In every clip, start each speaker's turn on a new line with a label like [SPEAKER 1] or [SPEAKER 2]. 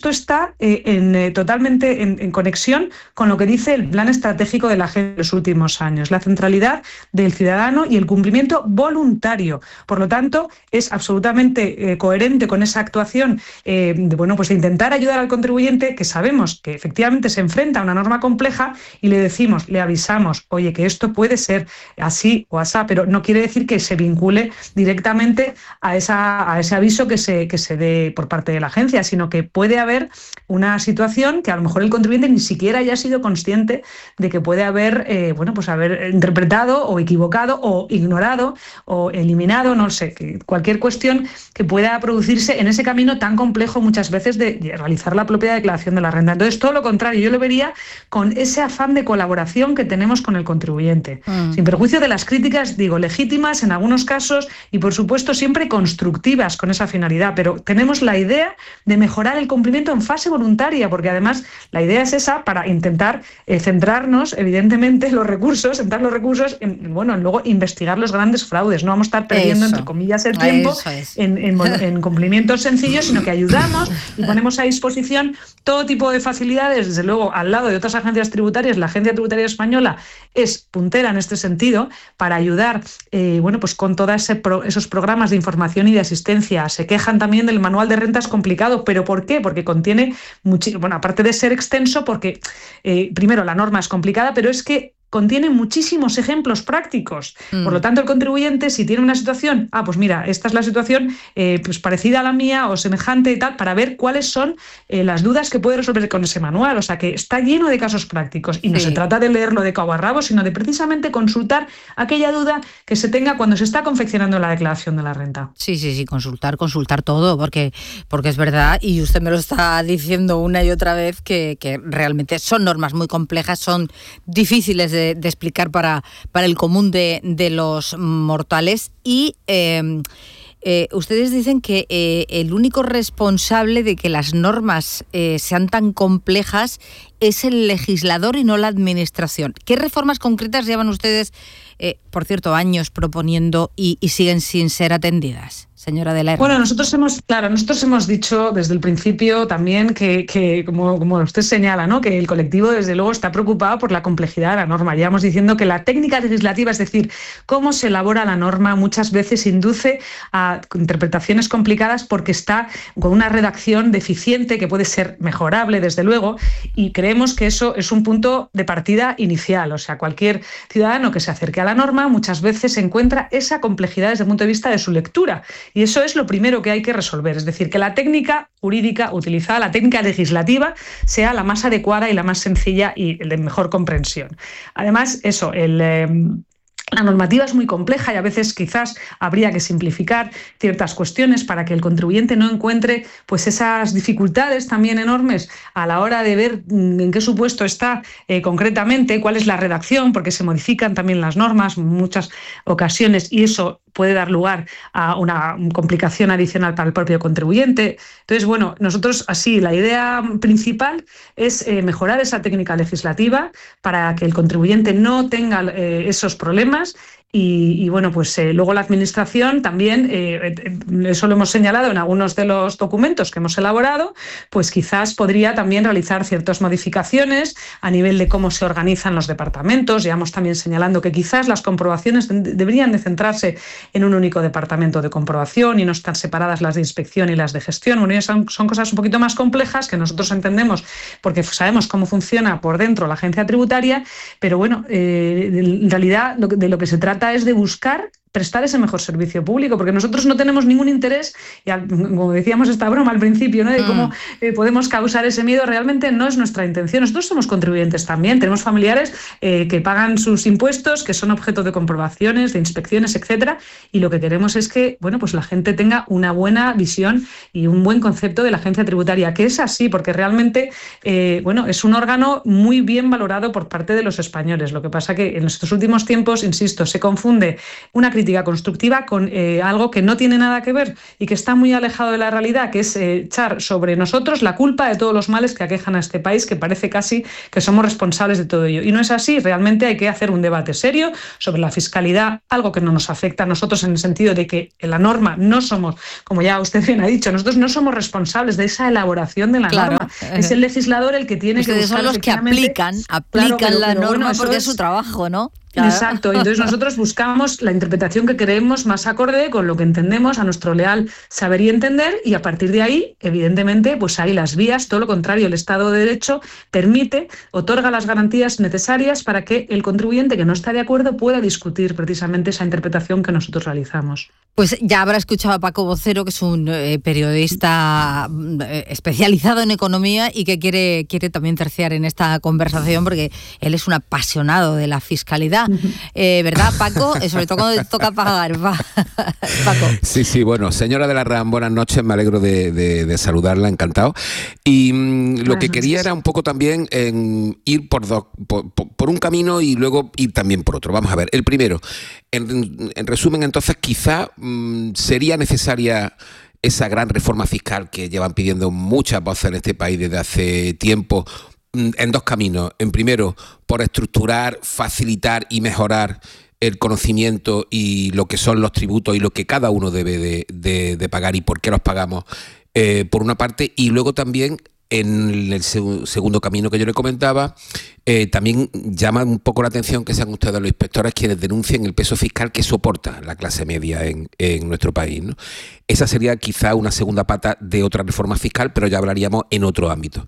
[SPEAKER 1] esto está totalmente en conexión con lo que dice el Plan Estratégico de la Agenda de los últimos años, la centralidad del ciudadano y el cumplimiento voluntario. Por lo tanto, es absolutamente coherente con esa actuación de intentar ayudar al contribuyente, que sabemos que efectivamente se enfrenta a una norma compleja, y le decimos, le avisamos, oye, que esto puede ser así o asá, pero no quiere decir que se vincule directamente a ese aviso que se dé por parte de la agencia, sino que puede haber una situación que a lo mejor el contribuyente ni siquiera haya sido consciente de que puede haber, haber interpretado o equivocado o ignorado o eliminado, no sé, cualquier cuestión que pueda producirse en ese camino tan complejo muchas veces de realizar la propia declaración de la renta. Entonces, todo lo contrario, yo lo vería con ese afán de colaboración que tenemos con el contribuyente, sin perjuicio de las críticas, legítimas en algunos casos y, por supuesto, siempre constructivas con esa finalidad, pero tenemos la idea de mejorar el cumplimiento en fase voluntaria, porque además la idea es esa, para intentar centrarnos, evidentemente, centrar los recursos en luego investigar los grandes fraudes. No vamos a estar perdiendo, entre comillas, el tiempo en cumplimientos sencillos, sino que ayudamos y ponemos a disposición todo tipo de facilidades. Desde luego, al lado de otras agencias tributarias, la Agencia Tributaria Española es puntera en este sentido para ayudar con todos esos programas de información y de asistencia. Se quejan también del manual de rentas complicado, ¿pero por qué? Porque contiene aparte de ser extenso, porque primero la norma es complicada, pero es que contiene muchísimos ejemplos prácticos. Por lo tanto, el contribuyente, si tiene una situación, pues mira, esta es la situación parecida a la mía o semejante y tal, para ver cuáles son las dudas que puede resolver con ese manual. O sea, que está lleno de casos prácticos. Y no se trata de leerlo de cabo a rabo, sino de precisamente consultar aquella duda que se tenga cuando se está confeccionando la declaración de la renta.
[SPEAKER 2] Sí, consultar todo, porque es verdad, y usted me lo está diciendo una y otra vez, que realmente son normas muy complejas, son difíciles de explicar para el común de los mortales, y ustedes dicen que el único responsable de que las normas sean tan complejas es el legislador y no la administración. ¿Qué reformas concretas llevan ustedes, por cierto, años proponiendo y siguen sin ser atendidas, señora de la Herrera?
[SPEAKER 1] Bueno, nosotros hemos dicho desde el principio también que como usted señala, ¿no?, que el colectivo desde luego está preocupado por la complejidad de la norma. Llevamos diciendo que la técnica legislativa, es decir, cómo se elabora la norma, muchas veces induce a interpretaciones complicadas porque está con una redacción deficiente que puede ser mejorable, desde luego, y creemos que eso es un punto de partida inicial. O sea, cualquier ciudadano que se acerque a la norma muchas veces encuentra esa complejidad desde el punto de vista de su lectura. Y eso es lo primero que hay que resolver, es decir, que la técnica jurídica utilizada, la técnica legislativa, sea la más adecuada y la más sencilla y de mejor comprensión. Además, la normativa es muy compleja y a veces quizás habría que simplificar ciertas cuestiones para que el contribuyente no encuentre esas dificultades también enormes a la hora de ver en qué supuesto está concretamente, cuál es la redacción, porque se modifican también las normas en muchas ocasiones y eso puede dar lugar a una complicación adicional para el propio contribuyente. Entonces, nosotros la idea principal es mejorar esa técnica legislativa para que el contribuyente no tenga esos problemas. Luego la administración también, eso lo hemos señalado en algunos de los documentos que hemos elaborado, pues quizás podría también realizar ciertas modificaciones a nivel de cómo se organizan los departamentos. Llevamos también señalando que quizás las comprobaciones deberían de centrarse en un único departamento de comprobación y no estar separadas las de inspección y las de gestión. Son cosas un poquito más complejas que nosotros entendemos porque sabemos cómo funciona por dentro la agencia tributaria, pero en realidad de lo que se trata es de buscar prestar ese mejor servicio público, porque nosotros no tenemos ningún interés, y como decíamos esta broma al principio, ¿no?, de cómo podemos causar ese miedo, realmente no es nuestra intención. Nosotros somos contribuyentes también, tenemos familiares que pagan sus impuestos, que son objeto de comprobaciones, de inspecciones, etcétera, y lo que queremos es que la gente tenga una buena visión y un buen concepto de la agencia tributaria, que es así, porque realmente es un órgano muy bien valorado por parte de los españoles. Lo que pasa que en estos últimos tiempos, insisto, se confunde una crítica constructiva con algo que no tiene nada que ver y que está muy alejado de la realidad, que es echar sobre nosotros la culpa de todos los males que aquejan a este país, que parece casi que somos responsables de todo ello. Y no es así, realmente hay que hacer un debate serio sobre la fiscalidad, algo que no nos afecta a nosotros en el sentido de que en la norma no somos, como ya usted bien ha dicho, nosotros no somos responsables de esa elaboración de la norma. Es el legislador el que tiene que buscar.
[SPEAKER 2] Ustedes son los que aplican la norma porque es su trabajo, ¿no?
[SPEAKER 1] Claro. Exacto, entonces nosotros buscamos la interpretación que creemos más acorde con lo que entendemos, a nuestro leal saber y entender, y a partir de ahí, evidentemente, pues hay las vías, todo lo contrario, el Estado de Derecho permite, otorga las garantías necesarias para que el contribuyente que no está de acuerdo pueda discutir precisamente esa interpretación que nosotros realizamos.
[SPEAKER 2] Pues ya habrá escuchado a Paco Vocero, que es un periodista especializado en economía y que quiere también terciar en esta conversación porque él es un apasionado de la fiscalidad. ¿Verdad, Paco? Sobre todo cuando toca pagar. Paco.
[SPEAKER 3] Sí, bueno, señora de la RAM, buenas noches, me alegro de saludarla, encantado. Y lo que quería era un poco también ir por un camino y luego ir también por otro. Vamos a ver, el primero, en resumen, entonces, quizá sería necesaria esa gran reforma fiscal que llevan pidiendo muchas voces en este país desde hace tiempo, en dos caminos. En primero, por estructurar, facilitar y mejorar el conocimiento y lo que son los tributos y lo que cada uno debe de pagar y por qué los pagamos, por una parte, y luego también en el segundo camino que yo le comentaba, también llama un poco la atención que sean ustedes los inspectores quienes denuncien el peso fiscal que soporta la clase media en nuestro país, ¿no? Esa sería quizá una segunda pata de otra reforma fiscal, pero ya hablaríamos en otro ámbito.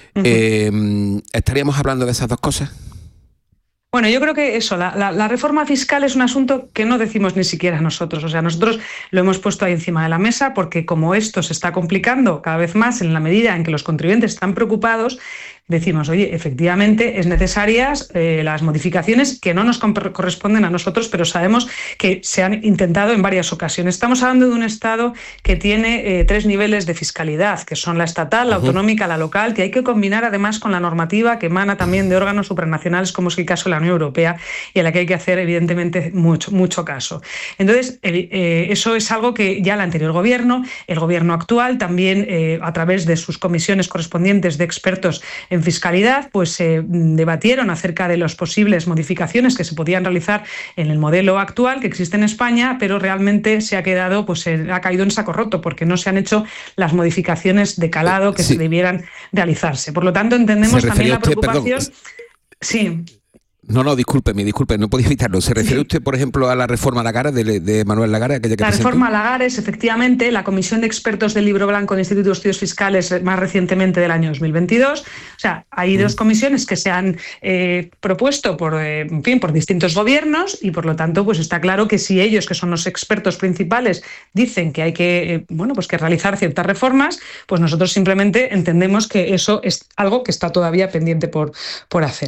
[SPEAKER 3] ¿Estaríamos hablando de esas dos cosas?
[SPEAKER 1] Bueno, yo creo que eso, la reforma fiscal es un asunto que no decimos ni siquiera nosotros. O sea, nosotros lo hemos puesto ahí encima de la mesa porque como esto se está complicando cada vez más en la medida en que los contribuyentes están preocupados, decimos, oye, efectivamente es necesarias las modificaciones que no nos corresponden a nosotros, pero sabemos que se han intentado en varias ocasiones. Estamos hablando de un Estado que tiene 3 niveles de fiscalidad, que son la estatal, la autonómica, la local, que hay que combinar además con la normativa que emana también de órganos supranacionales, como es el caso de la Unión Europea, y a la que hay que hacer evidentemente mucho caso. Entonces, eso es algo que ya el anterior gobierno, el gobierno actual, también a través de sus comisiones correspondientes de expertos en fiscalidad, pues debatieron acerca de las posibles modificaciones que se podían realizar en el modelo actual que existe en España, pero realmente se ha quedado, pues ha caído en saco roto porque no se han hecho las modificaciones de calado que se debieran realizarse. Por lo tanto, entendemos también la preocupación. Sí.
[SPEAKER 3] No, disculpe, no podía evitarlo. ¿Se refiere usted, por ejemplo, a la reforma Lagares de Manuel Lagares?
[SPEAKER 1] La reforma Lagares, efectivamente, la Comisión de Expertos del Libro Blanco del Instituto de Estudios Fiscales, más recientemente del año 2022. O sea, hay 2 comisiones que se han propuesto por distintos gobiernos y, por lo tanto, pues está claro que si ellos, que son los expertos principales, dicen que hay que, que realizar ciertas reformas, pues nosotros simplemente entendemos que eso es algo que está todavía pendiente por hacer.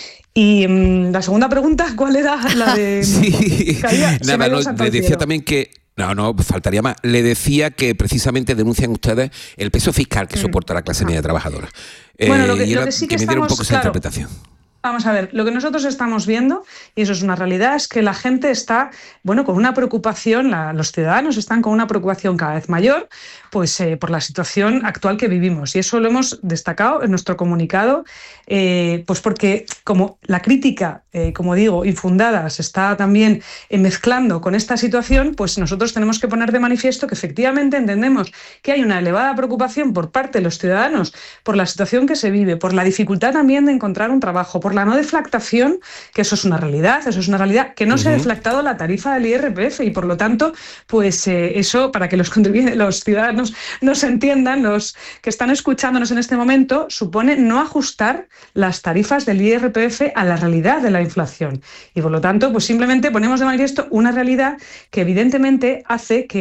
[SPEAKER 1] Y la segunda pregunta, ¿cuál era? La de...
[SPEAKER 3] Sí, nada, le decía también que... No, faltaría más. Le decía que precisamente denuncian ustedes el peso fiscal que soporta la clase media trabajadora.
[SPEAKER 1] Bueno, lo que sí que
[SPEAKER 3] me diera un poco esa interpretación.
[SPEAKER 1] Vamos a ver, lo que nosotros estamos viendo, y eso es una realidad, es que la gente está, con una preocupación, los ciudadanos están con una preocupación cada vez mayor, pues por la situación actual que vivimos. Y eso lo hemos destacado en nuestro comunicado, pues porque como la crítica, como digo, infundada, se está también mezclando con esta situación, pues nosotros tenemos que poner de manifiesto que efectivamente entendemos que hay una elevada preocupación por parte de los ciudadanos por la situación que se vive, por la dificultad también de encontrar un trabajo, por la no deflactación, que eso es una realidad que no se ha deflactado la tarifa del IRPF y por lo tanto, pues eso, para que los ciudadanos nos entiendan, los que están escuchándonos en este momento, supone no ajustar las tarifas del IRPF a la realidad de la inflación. Y por lo tanto, pues simplemente ponemos de manifiesto una realidad que evidentemente hace que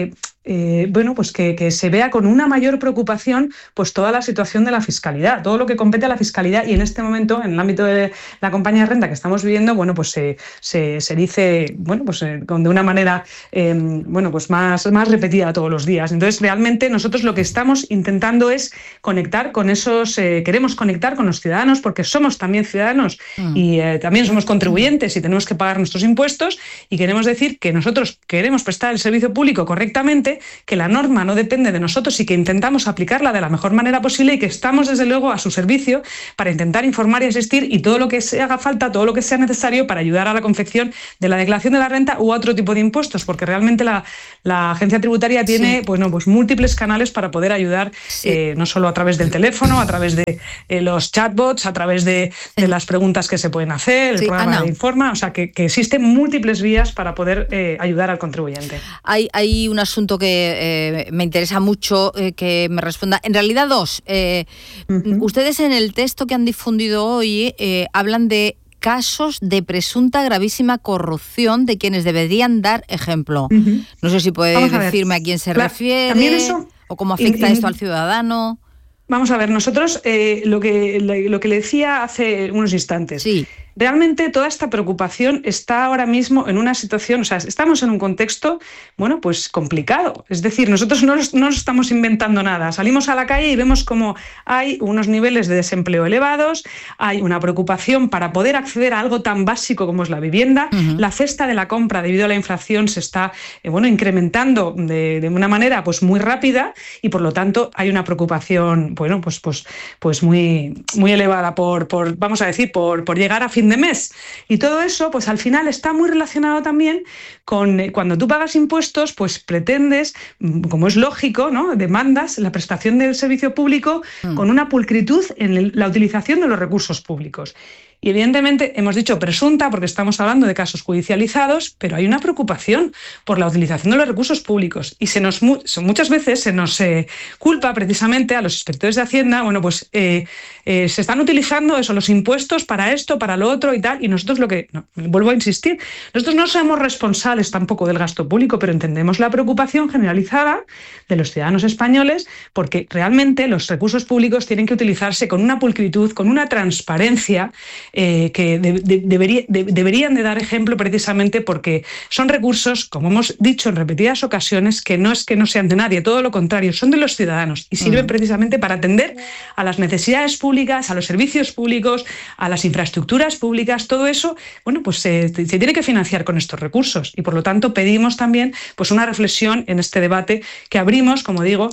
[SPEAKER 1] pues que se vea con una mayor preocupación pues toda la situación de la fiscalidad, todo lo que compete a la fiscalidad, y en este momento, en el ámbito de la compañía de renta que estamos viviendo, pues se dice, pues de una manera pues más repetida todos los días. Entonces, realmente nosotros lo que estamos intentando es conectar con esos, queremos conectar con los ciudadanos, porque somos también ciudadanos y también somos contribuyentes y tenemos que pagar nuestros impuestos, y queremos decir que nosotros queremos prestar el servicio público correctamente, que la norma no depende de nosotros y que intentamos aplicarla de la mejor manera posible, y que estamos desde luego a su servicio para intentar informar y asistir, y todo lo que se haga falta, todo lo que sea necesario para ayudar a la confección de la declaración de la renta u otro tipo de impuestos, porque realmente la agencia tributaria tiene pues múltiples canales para poder ayudar, no solo a través del teléfono, a través de los chatbots, a través de las preguntas que se pueden hacer, el programa de Informa, o sea que existen múltiples vías para poder ayudar al contribuyente.
[SPEAKER 2] Hay un asunto que me interesa mucho que me responda. En realidad dos. Ustedes en el texto que han difundido hoy hablan de casos de presunta gravísima corrupción de quienes deberían dar ejemplo. No sé si puede decirme a quién se refiere o cómo afecta esto al ciudadano.
[SPEAKER 1] Vamos a ver, nosotros lo que le decía hace unos instantes. Sí. Realmente toda esta preocupación está ahora mismo en una situación, o sea, estamos en un contexto, pues complicado. Es decir, nosotros no nos estamos inventando nada. Salimos a la calle y vemos cómo hay unos niveles de desempleo elevados, hay una preocupación para poder acceder a algo tan básico como es la vivienda. La cesta de la compra, debido a la inflación, se está incrementando de una manera pues muy rápida, y por lo tanto hay una preocupación, pues muy elevada por vamos a decir, por llegar a fin de mes. Y todo eso, pues al final está muy relacionado también con cuando tú pagas impuestos, pues pretendes, como es lógico, ¿no?, demandas la prestación del servicio público con una pulcritud en la utilización de los recursos públicos. Y evidentemente hemos dicho presunta porque estamos hablando de casos judicializados, pero hay una preocupación por la utilización de los recursos públicos, y muchas veces se nos culpa precisamente a los inspectores de Hacienda, se están utilizando los impuestos para esto, para lo otro y tal, y nosotros vuelvo a insistir, nosotros no somos responsables tampoco del gasto público, pero entendemos la preocupación generalizada de los ciudadanos españoles, porque realmente los recursos públicos tienen que utilizarse con una pulcritud, con una transparencia, que deberían de dar ejemplo, precisamente porque son recursos, como hemos dicho en repetidas ocasiones, que no sean de nadie, todo lo contrario, son de los ciudadanos y sirven precisamente para atender a las necesidades públicas, a los servicios públicos, a las infraestructuras públicas. Todo eso, pues se tiene que financiar con estos recursos, y por lo tanto pedimos también pues una reflexión en este debate que abrimos, como digo,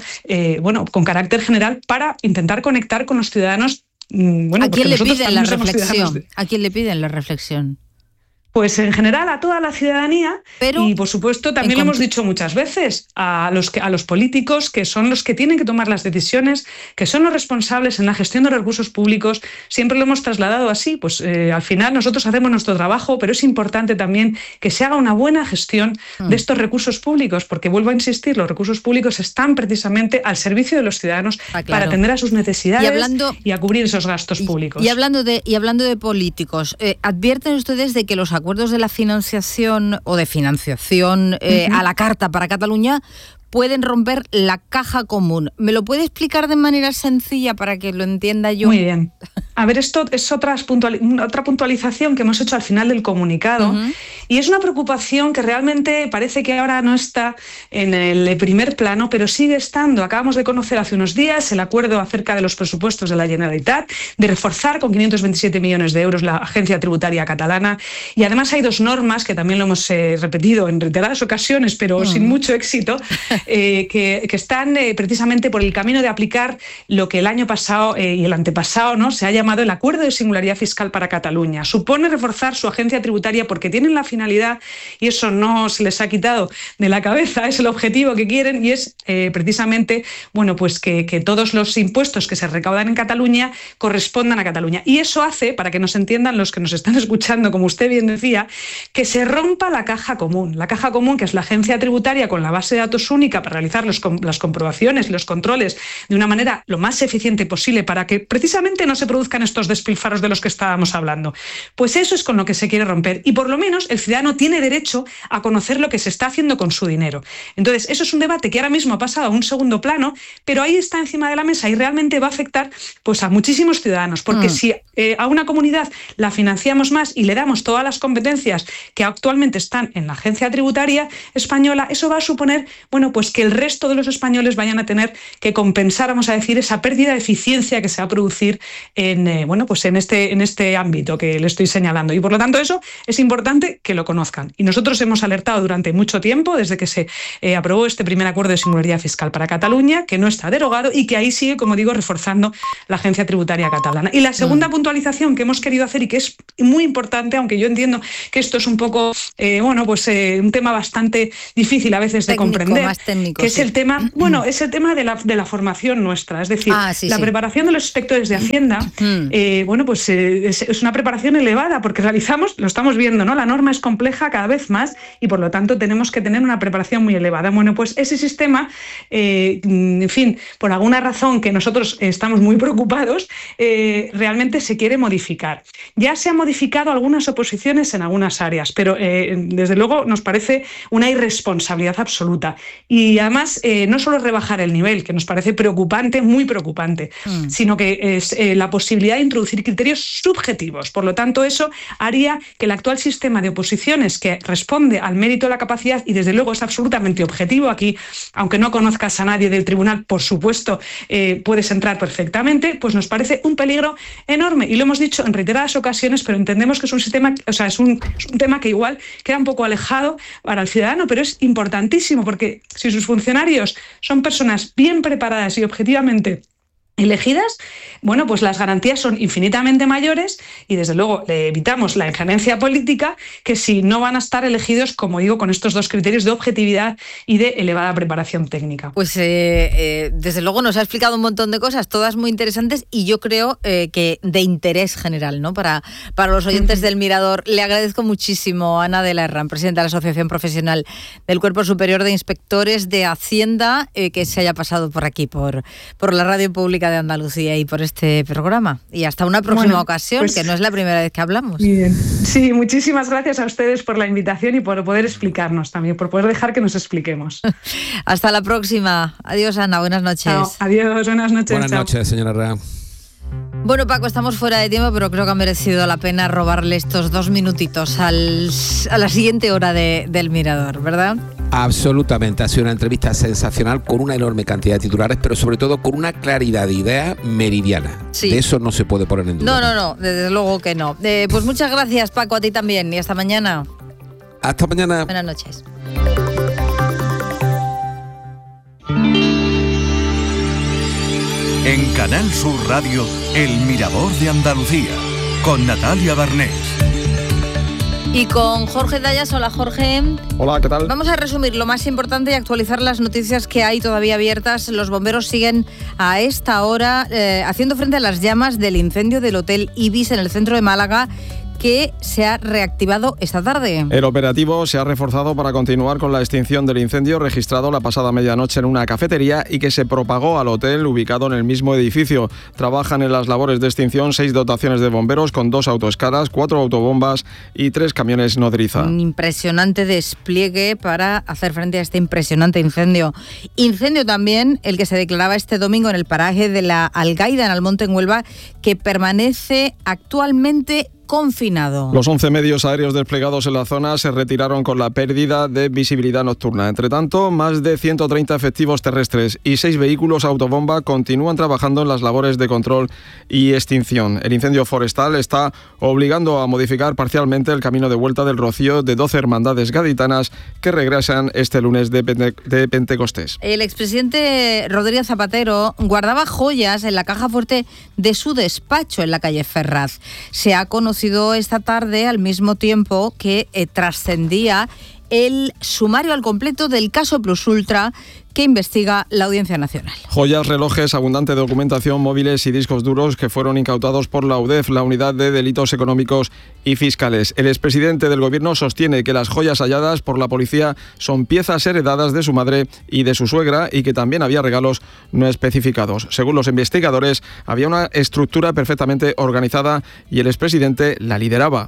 [SPEAKER 1] con carácter general, para intentar conectar con los ciudadanos.
[SPEAKER 2] ¿A quién le piden la reflexión? ¿A quién le piden la reflexión?
[SPEAKER 1] Pues en general a toda la ciudadanía, y por supuesto también lo hemos dicho muchas veces a los políticos, que son los que tienen que tomar las decisiones, que son los responsables en la gestión de los recursos públicos. Siempre lo hemos trasladado así, pues al final nosotros hacemos nuestro trabajo, pero es importante también que se haga una buena gestión de estos recursos públicos, porque vuelvo a insistir, los recursos públicos están precisamente al servicio de los ciudadanos, para atender a sus necesidades y a cubrir esos gastos públicos.
[SPEAKER 2] Y hablando de políticos, ¿advierten ustedes de que los acuerdos de la financiación o de financiación a la carta para Cataluña pueden romper la caja común? ¿Me lo puede explicar de manera sencilla para que lo entienda yo?
[SPEAKER 1] Muy bien. A ver, esto es otra puntualización que hemos hecho al final del comunicado, y es una preocupación que realmente parece que ahora no está en el primer plano, pero sigue estando. Acabamos de conocer hace unos días el acuerdo acerca de los presupuestos de la Generalitat, de reforzar con 527 millones de euros la agencia tributaria catalana, y además hay dos normas que también lo hemos repetido en reiteradas ocasiones, pero sin mucho éxito, que están precisamente por el camino de aplicar lo que el año pasado y el antepasado, ¿no?, se ha llamado el Acuerdo de Singularidad Fiscal para Cataluña. Supone reforzar su agencia tributaria porque tienen la finalidad, y eso no se les ha quitado de la cabeza, es el objetivo que quieren, y es precisamente pues que todos los impuestos que se recaudan en Cataluña correspondan a Cataluña. Y eso hace, para que nos entiendan los que nos están escuchando, como usted bien decía, que se rompa la caja común. La caja común, que es la agencia tributaria con la base de datos única para realizar las comprobaciones y los controles de una manera lo más eficiente posible, para que precisamente no se produzcan conozcan estos despilfarros de los que estábamos hablando. Pues eso es con lo que se quiere romper. Y por lo menos el ciudadano tiene derecho a conocer lo que se está haciendo con su dinero. Entonces, eso es un debate que ahora mismo ha pasado a un segundo plano, pero ahí está encima de la mesa y realmente va a afectar pues, a muchísimos ciudadanos. Porque si a una comunidad la financiamos más y le damos todas las competencias que actualmente están en la agencia tributaria española, eso va a suponer, bueno, pues que el resto de los españoles vayan a tener que compensar, vamos a decir, esa pérdida de eficiencia que se va a producir en, bueno, pues en este ámbito que le estoy señalando. Y por lo tanto eso es importante que lo conozcan. Y nosotros hemos alertado durante mucho tiempo, desde que se aprobó este primer acuerdo de singularidad fiscal para Cataluña, que no está derogado y que ahí sigue, como digo, reforzando la agencia tributaria catalana. Y la segunda puntualización que hemos querido hacer y que es muy importante, aunque yo entiendo que esto es un poco, bueno, pues un tema bastante difícil a veces de comprender,
[SPEAKER 2] más técnico,
[SPEAKER 1] que es el tema, bueno, es el tema de la formación nuestra, es decir, la preparación de los inspectores de Hacienda, bueno, pues es una preparación elevada porque realizamos, lo estamos viendo, ¿no? La norma es compleja cada vez más y por lo tanto tenemos que tener una preparación muy elevada. Bueno, pues ese sistema, en fin, por alguna razón que nosotros estamos muy preocupados, realmente se quiere modificar. Ya se han modificado algunas oposiciones en algunas áreas, pero desde luego nos parece una irresponsabilidad absoluta. Y además, no solo rebajar el nivel, que nos parece preocupante, muy preocupante, sino que es la posibilidad de introducir criterios subjetivos. Por lo tanto, eso haría que el actual sistema de oposiciones, que responde al mérito de la capacidad y desde luego es absolutamente objetivo, aquí, aunque no conozcas a nadie del tribunal, por supuesto, puedes entrar perfectamente, pues nos parece un peligro enorme. Y lo hemos dicho en reiteradas ocasiones, pero entendemos que es un sistema, o sea, es un tema que igual queda un poco alejado para el ciudadano, pero es importantísimo porque si sus funcionarios son personas bien preparadas y objetivamente elegidas, bueno, pues las garantías son infinitamente mayores y desde luego le evitamos la injerencia política que si no van a estar elegidos, como digo, con estos dos criterios de objetividad y de elevada preparación técnica.
[SPEAKER 2] Pues desde luego nos ha explicado un montón de cosas, todas muy interesantes y yo creo que de interés general, ¿no? Para los oyentes del Mirador. Le agradezco muchísimo a Ana de la Herrán, presidenta de la Asociación Profesional del Cuerpo Superior de Inspectores de Hacienda, que se haya pasado por aquí, por la Radio Pública de Andalucía y por este programa. Y hasta una próxima ocasión, pues, que no es la primera vez que hablamos.
[SPEAKER 1] Bien. Sí, muchísimas gracias a ustedes por la invitación y por poder explicarnos también, por poder dejar que nos expliquemos.
[SPEAKER 2] Hasta la próxima. Adiós, Ana. Buenas noches.
[SPEAKER 1] Chao. Adiós. Buenas noches.
[SPEAKER 3] Buenas noches, señora Herrán.
[SPEAKER 2] Bueno, Paco, estamos fuera de tiempo, pero creo que ha merecido la pena robarle estos 2 minutitos a la siguiente hora del Mirador, ¿verdad?
[SPEAKER 3] Absolutamente, ha sido una entrevista sensacional con una enorme cantidad de titulares, pero sobre todo con una claridad de idea meridiana. Sí. De eso no se puede poner en duda.
[SPEAKER 2] No, desde luego que no. Pues muchas gracias, Paco, a ti también y hasta mañana.
[SPEAKER 3] Hasta mañana.
[SPEAKER 2] Buenas noches.
[SPEAKER 4] En Canal Sur Radio, El Mirador de Andalucía, con Natalia Barnés.
[SPEAKER 2] Y con Jorge Dayas. Hola, Jorge.
[SPEAKER 5] Hola, ¿qué tal?
[SPEAKER 2] Vamos a resumir lo más importante y actualizar las noticias que hay todavía abiertas. Los bomberos siguen a esta hora haciendo frente a las llamas del incendio del Hotel Ibis en el centro de Málaga, que se ha reactivado esta tarde.
[SPEAKER 5] El operativo se ha reforzado para continuar con la extinción del incendio registrado la pasada medianoche en una cafetería y que se propagó al hotel ubicado en el mismo edificio. Trabajan en las labores de extinción 6 dotaciones de bomberos con 2 autoescalas, 4 autobombas y 3 camiones nodriza.
[SPEAKER 2] Un impresionante despliegue para hacer frente a este impresionante incendio. Incendio también el que se declaraba este domingo en el paraje de la Algaida, en Almonte, en Huelva, que permanece actualmente confinado.
[SPEAKER 5] Los 11 medios aéreos desplegados en la zona se retiraron con la pérdida de visibilidad nocturna. Entre tanto, más de 130 efectivos terrestres y 6 vehículos autobomba continúan trabajando en las labores de control y extinción. El incendio forestal está obligando a modificar parcialmente el camino de vuelta del Rocío de 12 hermandades gaditanas que regresan este lunes de Pentecostés.
[SPEAKER 2] El expresidente Rodríguez Zapatero guardaba joyas en la caja fuerte de su despacho en la calle Ferraz. Se ha conocido esta tarde, al mismo tiempo que trascendía el sumario al completo del caso Plus Ultra que investiga la Audiencia Nacional.
[SPEAKER 5] Joyas, relojes, abundante documentación, móviles y discos duros que fueron incautados por la UDEF, la Unidad de Delitos Económicos y Fiscales. El expresidente del Gobierno sostiene que las joyas halladas por la policía son piezas heredadas de su madre y de su suegra y que también había regalos no especificados. Según los investigadores, había una estructura perfectamente organizada y el expresidente la lideraba.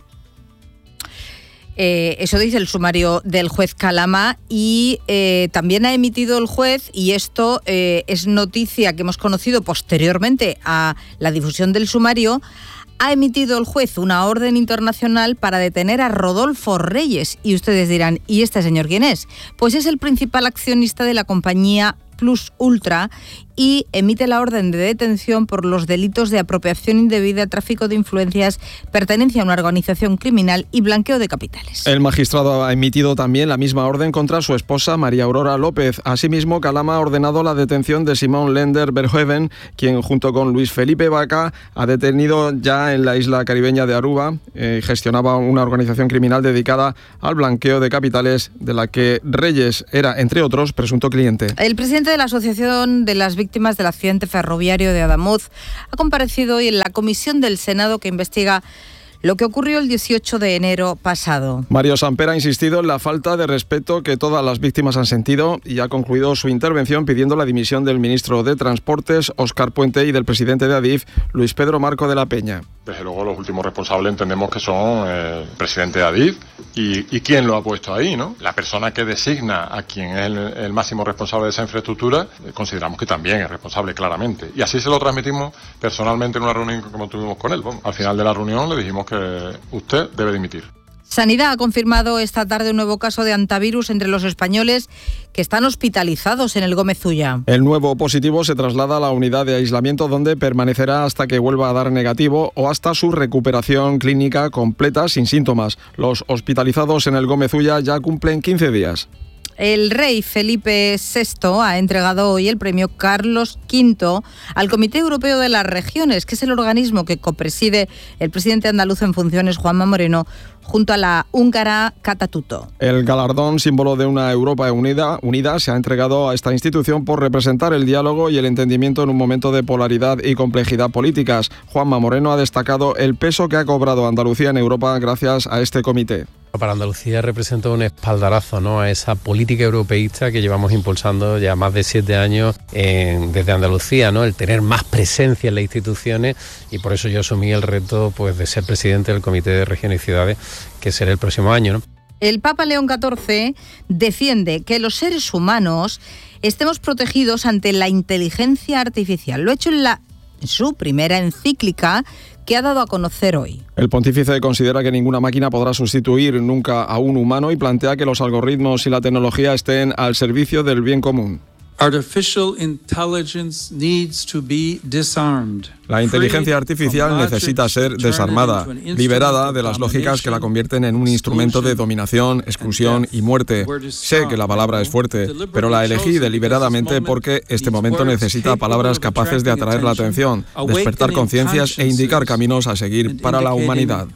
[SPEAKER 2] Eso dice el sumario del juez Calama y también ha emitido el juez, y esto es noticia que hemos conocido posteriormente a la difusión del sumario, ha emitido el juez una orden internacional para detener a Rodolfo Reyes. Y ustedes dirán, ¿y este señor quién es? Pues es el principal accionista de la compañía Plus Ultra y emite la orden de detención por los delitos de apropiación indebida, tráfico de influencias, pertenencia a una organización criminal y blanqueo de capitales.
[SPEAKER 5] El magistrado ha emitido también la misma orden contra su esposa María Aurora López. Asimismo, Calama ha ordenado la detención de Simón Lender Verhoeven, quien junto con Luis Felipe Vaca ha detenido ya en la isla caribeña de Aruba. Gestionaba una organización criminal dedicada al blanqueo de capitales de la que Reyes era, entre otros, presunto cliente.
[SPEAKER 2] El presidente de la Asociación de las Víctimas del Accidente Ferroviario de Adamuz ha comparecido hoy en la comisión del Senado que investiga lo que ocurrió el 18 de enero pasado.
[SPEAKER 5] Mario Samper ha insistido en la falta de respeto que todas las víctimas han sentido y ha concluido su intervención pidiendo la dimisión del ministro de Transportes, Óscar Puente, y del presidente de Adif, Luis Pedro Marco de la Peña.
[SPEAKER 6] Desde luego los últimos responsables entendemos que son el presidente de Adif y quién lo ha puesto ahí, ¿no? La persona que designa a quien es el máximo responsable de esa infraestructura, consideramos que también es responsable claramente. Y así se lo transmitimos personalmente en una reunión que tuvimos con él. Bueno, al final de la reunión le dijimos que usted debe dimitir.
[SPEAKER 2] Sanidad ha confirmado esta tarde un nuevo caso de hantavirus entre los españoles que están hospitalizados en el Gómez Ulla.
[SPEAKER 5] El nuevo positivo se traslada a la unidad de aislamiento donde permanecerá hasta que vuelva a dar negativo o hasta su recuperación clínica completa sin síntomas. Los hospitalizados en el Gómez Ulla ya cumplen 15 días.
[SPEAKER 2] El rey Felipe VI ha entregado hoy el premio Carlos V al Comité Europeo de las Regiones, que es el organismo que copreside el presidente andaluz en funciones, Juanma Moreno, junto a la húngara Kata Tutto.
[SPEAKER 5] El galardón, símbolo de una Europa unida, se ha entregado a esta institución por representar el diálogo y el entendimiento en un momento de polaridad y complejidad políticas. Juanma Moreno ha destacado el peso que ha cobrado Andalucía en Europa gracias a este comité.
[SPEAKER 7] Para Andalucía representa un espaldarazo, ¿no?, a esa política europeísta que llevamos impulsando ya más de 7 años desde Andalucía, ¿no?, el tener más presencia en las instituciones, y por eso yo asumí el reto pues de ser presidente del Comité de Regiones y Ciudades, que será el próximo año, ¿no?
[SPEAKER 2] El Papa León XIV defiende que los seres humanos estemos protegidos ante la inteligencia artificial. Lo ha hecho en su primera encíclica que ha dado a conocer hoy.
[SPEAKER 5] El pontífice considera que ninguna máquina podrá sustituir nunca a un humano y plantea que los algoritmos y la tecnología estén al servicio del bien común.
[SPEAKER 8] Artificial intelligence needs to be disarmed.
[SPEAKER 5] La inteligencia artificial necesita ser desarmada, liberada de las lógicas que la convierten en un instrumento de dominación, exclusión y muerte. Sé que la palabra es fuerte, pero la elegí deliberadamente porque este momento necesita palabras capaces de atraer la atención, despertar conciencias e indicar caminos a seguir para la humanidad.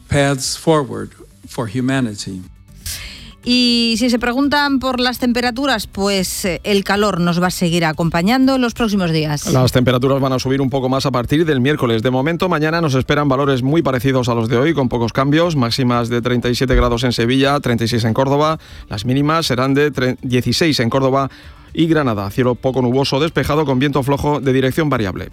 [SPEAKER 2] Y si se preguntan por las temperaturas, pues el calor nos va a seguir acompañando en los próximos días.
[SPEAKER 5] Las temperaturas van a subir un poco más a partir del miércoles. De momento, mañana nos esperan valores muy parecidos a los de hoy, con pocos cambios. Máximas de 37 grados en Sevilla, 36 en Córdoba. Las mínimas serán de 16 en Córdoba y Granada. Cielo poco nuboso, despejado, con viento flojo de dirección variable.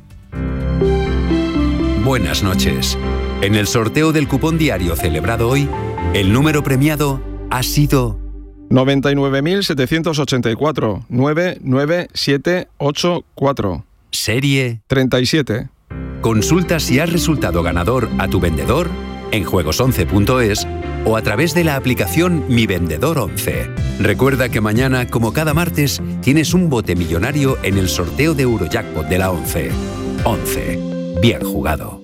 [SPEAKER 9] Buenas noches. En el sorteo del cupón diario celebrado hoy, el número premiado ha sido
[SPEAKER 5] 99.784 99784.
[SPEAKER 9] Serie
[SPEAKER 5] 37.
[SPEAKER 9] Consulta si has resultado ganador a tu vendedor en juegos11.es o a través de la aplicación Mi Vendedor 11. Recuerda que mañana, como cada martes, tienes un bote millonario en el sorteo de Eurojackpot de la 11. 11. Bien jugado.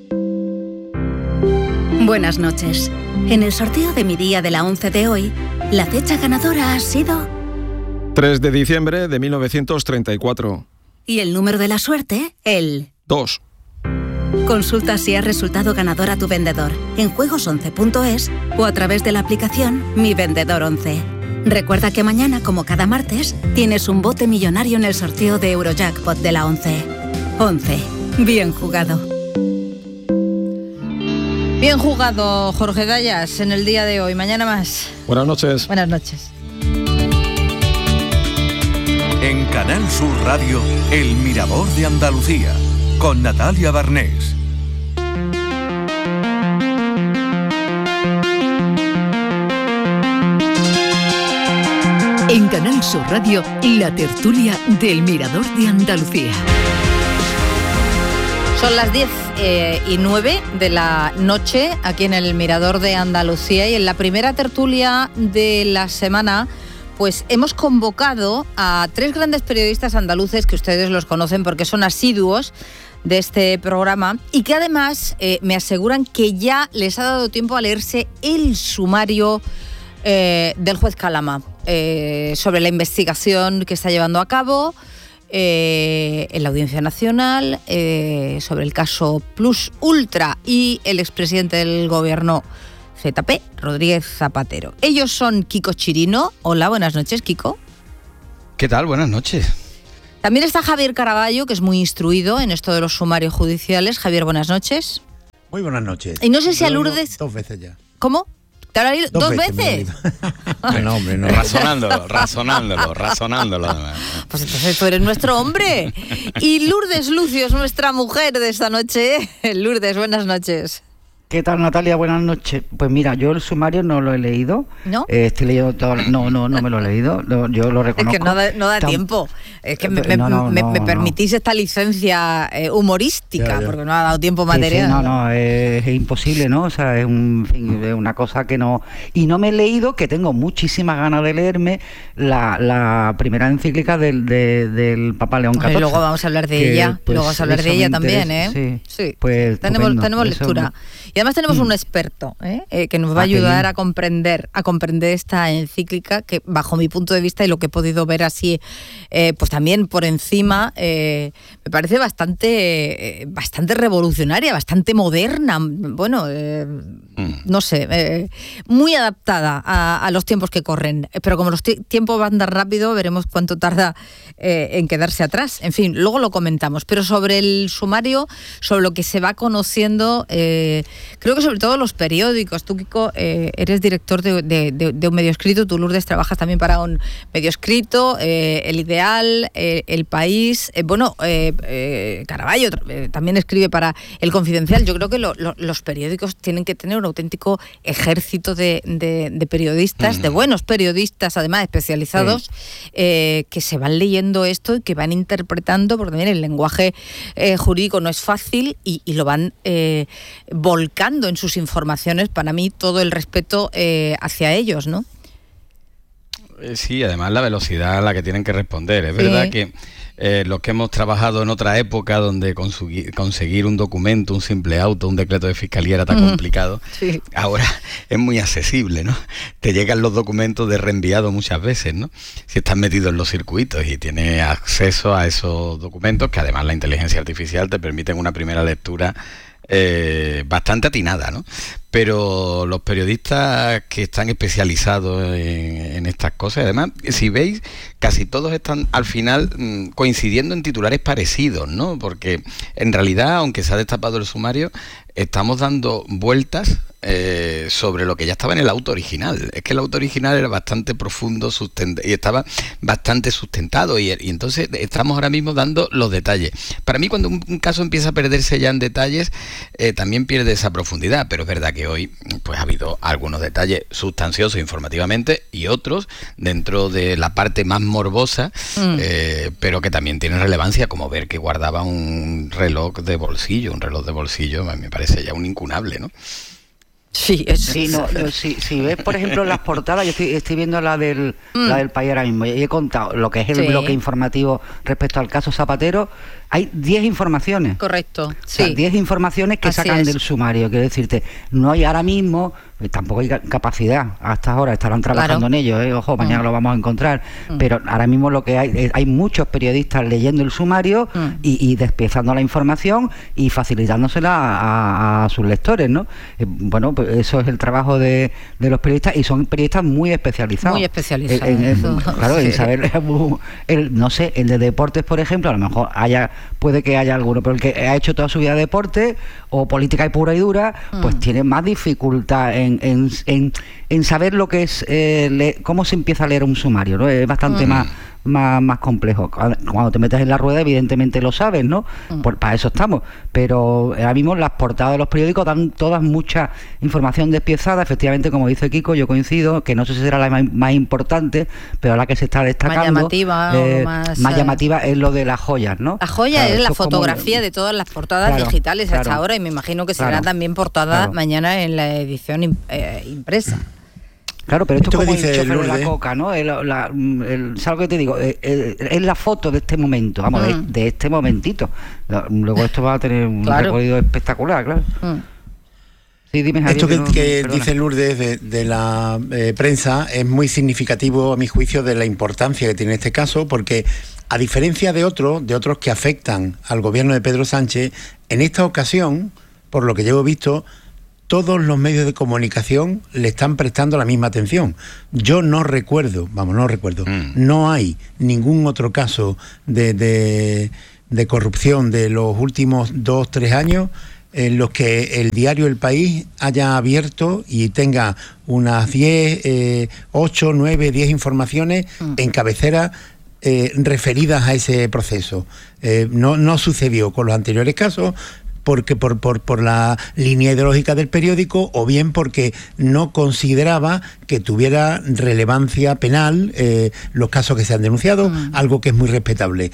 [SPEAKER 10] Buenas noches. En el sorteo de mi día de la 11 de hoy, la fecha ganadora ha sido
[SPEAKER 5] 3 de diciembre de 1934.
[SPEAKER 10] Y el número de la suerte, el
[SPEAKER 5] 2.
[SPEAKER 10] Consulta si has resultado ganador a tu vendedor en juegos11.es o a través de la aplicación Mi Vendedor 11. Recuerda que mañana, como cada martes, tienes un bote millonario en el sorteo de Eurojackpot de la 11. 11. Bien jugado.
[SPEAKER 2] Bien jugado, Jorge Dayas, en el día de hoy. Mañana más.
[SPEAKER 5] Buenas noches.
[SPEAKER 2] Buenas noches.
[SPEAKER 4] En Canal Sur Radio, El Mirador de Andalucía, con Natalia Barnés.
[SPEAKER 11] En Canal Sur Radio, la tertulia del Mirador de Andalucía.
[SPEAKER 2] Son las 10:09 de la noche aquí en el Mirador de Andalucía, y en la primera tertulia de la semana pues hemos convocado a 3 grandes periodistas andaluces que ustedes los conocen porque son asiduos de este programa y que además me aseguran que ya les ha dado tiempo a leerse el sumario del juez Calama sobre la investigación que está llevando a cabo en la Audiencia Nacional sobre el caso Plus Ultra y el expresidente del gobierno ZP, Rodríguez Zapatero. Ellos son Kiko Chirino. Hola, buenas noches, Kiko.
[SPEAKER 12] ¿Qué tal? Buenas noches.
[SPEAKER 2] También está Javier Caraballo, que es muy instruido en esto de los sumarios judiciales. Javier, buenas noches.
[SPEAKER 13] Muy buenas noches.
[SPEAKER 2] Y no sé si a Lourdes...
[SPEAKER 13] 2 veces ya.
[SPEAKER 2] ¿Cómo? ¿Te habrá leído 2 veces?
[SPEAKER 12] No, hombre, no. Razonándolo.
[SPEAKER 2] Pues entonces tú eres nuestro hombre. Y Lourdes Lucio es nuestra mujer de esta noche. Lourdes, buenas noches.
[SPEAKER 14] ¿Qué tal, Natalia? Buenas noches. Pues mira, yo el sumario no lo he leído.
[SPEAKER 2] ¿No?
[SPEAKER 14] Estoy leyendo todo. No me lo he leído. Yo lo reconozco.
[SPEAKER 2] Es que no da tiempo. Es que me permitís esta licencia humorística, porque no ha dado tiempo material.
[SPEAKER 14] Es imposible, ¿no? O sea, es una cosa que no... Y no me he leído, que tengo muchísimas ganas de leerme, la primera encíclica del Papa León XIV.
[SPEAKER 2] Y luego vamos a hablar de ella.
[SPEAKER 14] Pues,
[SPEAKER 2] luego vamos a hablar de ella también, ¿eh?
[SPEAKER 14] Sí. Pues
[SPEAKER 2] tenemos lectura. Y además tenemos un experto que nos va a ayudar a comprender esta encíclica, que bajo mi punto de vista y lo que he podido ver así, pues también por encima, me parece bastante revolucionaria, bastante moderna, bueno, no sé, muy adaptada a los tiempos que corren. Pero como los tiempos van tan rápido, veremos cuánto tarda en quedarse atrás. En fin, luego lo comentamos. Pero sobre el sumario, sobre lo que se va conociendo... creo que sobre todo los periódicos. Tú, Kiko, eres director de un medio escrito. Tú, Lourdes, trabajas también para un medio escrito, El Ideal, El País. Caraballo también escribe para El Confidencial. Yo creo que los periódicos tienen que tener un auténtico ejército de periodistas, de buenos periodistas, además especializados, que se van leyendo esto y que van interpretando, porque también el lenguaje jurídico no es fácil y lo van volcando en sus informaciones. Para mí, todo el respeto hacia ellos, ¿no?
[SPEAKER 12] Sí, además la velocidad a la que tienen que responder. Es verdad que los que hemos trabajado en otra época donde conseguir un documento, un simple auto, un decreto de fiscalía era tan complicado, ahora es muy accesible, ¿no? Te llegan los documentos de reenviado muchas veces, ¿no? Si estás metido en los circuitos y tienes acceso a esos documentos, que además la inteligencia artificial te permite una primera lectura bastante atinada, ¿no? Pero los periodistas que están especializados en estas cosas, además, si veis, casi todos están al final coincidiendo en titulares parecidos, ¿no? Porque en realidad, aunque se ha destapado el sumario, estamos dando vueltas sobre lo que ya estaba en el auto original. Es que el auto original era bastante profundo y estaba bastante sustentado y entonces estamos ahora mismo dando los detalles. Para mí, cuando un caso empieza a perderse ya en detalles, también pierde esa profundidad, pero es verdad que hoy pues ha habido algunos detalles sustanciosos informativamente y otros dentro de la parte más morbosa, pero que también tienen relevancia, como ver que guardaba un reloj de bolsillo, me parece ya un incunable, ¿no?
[SPEAKER 14] Sí, si ves, por ejemplo, las portadas, yo estoy viendo la del País ahora mismo, y he contado lo que es el bloque informativo respecto al caso Zapatero. hay 10 informaciones.
[SPEAKER 2] Correcto,
[SPEAKER 14] O sea,
[SPEAKER 2] sí.
[SPEAKER 14] 10 informaciones que
[SPEAKER 2] Así
[SPEAKER 14] sacan
[SPEAKER 2] es.
[SPEAKER 14] del sumario. Quiero decirte, no hay ahora mismo, tampoco hay capacidad. Hasta ahora estarán trabajando en ello, ojo, mañana lo vamos a encontrar. Pero ahora mismo lo que hay muchos periodistas leyendo el sumario y despiezando la información y facilitándosela a sus lectores, ¿no? Bueno, pues eso es el trabajo de los periodistas, y son periodistas muy especializados.
[SPEAKER 2] Muy especializados.
[SPEAKER 14] Claro,
[SPEAKER 2] Sí.
[SPEAKER 14] en saber, no sé, el de deportes, por ejemplo, a lo mejor puede que haya alguno, pero el que ha hecho toda su vida deporte o política pura y dura, pues tiene más dificultad en saber lo que es cómo se empieza a leer un sumario, ¿no? Es bastante más complejo. Cuando te metes en la rueda, evidentemente lo sabes, ¿no? Para eso estamos. Pero ahora mismo las portadas de los periódicos dan todas mucha información despiezada. Efectivamente, como dice Kiko, yo coincido, que no sé si será la más importante, pero la que se está destacando,
[SPEAKER 2] más llamativa,
[SPEAKER 14] más llamativa es lo de las joyas, ¿no?
[SPEAKER 2] La joya
[SPEAKER 14] Claro,
[SPEAKER 2] es la
[SPEAKER 14] esto es como-
[SPEAKER 2] fotografía de todas las portadas digitales hasta ahora, y me imagino que será también portada mañana en la edición impresa.
[SPEAKER 14] Claro, pero esto
[SPEAKER 13] ¿Esto
[SPEAKER 14] es
[SPEAKER 13] que
[SPEAKER 14] como el
[SPEAKER 13] dice
[SPEAKER 14] chofer de la
[SPEAKER 13] Lourdes?
[SPEAKER 14] coca, ¿no? ¿Sabes lo que te digo? Es la foto de este momento, vamos, de este momentito. Luego esto va a tener un recorrido espectacular, claro. Sí, dime, Javier,
[SPEAKER 13] Esto que
[SPEAKER 14] perdona.
[SPEAKER 13] dice Lourdes de la prensa es muy significativo, a mi juicio, de la importancia que tiene este caso, porque a diferencia de otros que afectan al gobierno de Pedro Sánchez, en esta ocasión, por lo que llevo visto, todos los medios de comunicación le están prestando la misma atención. Yo no recuerdo, no hay ningún otro caso de corrupción de los últimos 2-3 años en los que el diario El País haya abierto y tenga unas 8, 9, 10 informaciones en cabecera referidas a ese proceso. No sucedió con los anteriores casos, porque por la línea ideológica del periódico, o bien porque no consideraba que tuviera relevancia penal los casos que se han denunciado, algo que es muy respetable,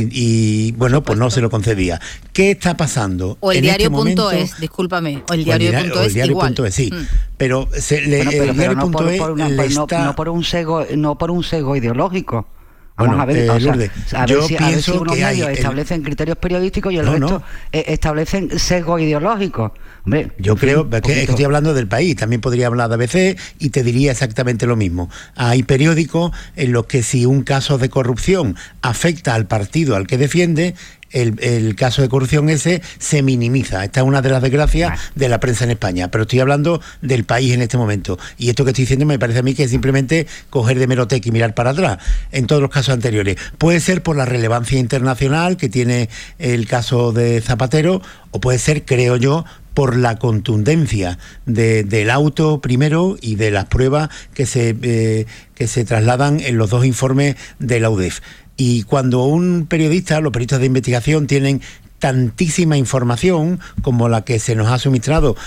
[SPEAKER 13] y bueno, pues no se lo concedía. ¿Qué está pasando?
[SPEAKER 2] O el
[SPEAKER 13] en
[SPEAKER 2] diario.es,
[SPEAKER 13] este momento?
[SPEAKER 2] discúlpame, o el diario.es igual.
[SPEAKER 13] Sí, pero
[SPEAKER 14] Pero no
[SPEAKER 13] está...
[SPEAKER 14] por un sesgo ideológico. Vamos
[SPEAKER 13] Bueno,
[SPEAKER 14] a ver, o sea,
[SPEAKER 13] Lourdes,
[SPEAKER 14] a ver
[SPEAKER 13] yo
[SPEAKER 14] si
[SPEAKER 13] pienso
[SPEAKER 14] unos
[SPEAKER 13] que hay
[SPEAKER 14] medios establecen criterios periodísticos y el resto establecen sesgos ideológicos. Hombre,
[SPEAKER 13] yo creo que estoy hablando del País, también podría hablar de ABC y te diría exactamente lo mismo. Hay periódicos en los que si un caso de corrupción afecta al partido al que defiende, el caso de corrupción ese se minimiza. Esta es una de las desgracias de la prensa en España, pero estoy hablando del País en este momento, y esto que estoy diciendo me parece a mí que es simplemente coger de hemeroteca y mirar para atrás. En todos los casos anteriores puede ser por la relevancia internacional que tiene el caso de Zapatero, o puede ser, creo yo, por la contundencia del auto primero y de las pruebas que se trasladan en los dos informes de la UDEF. Y cuando los periodistas de investigación tienen tantísima información como la que se nos ha suministrado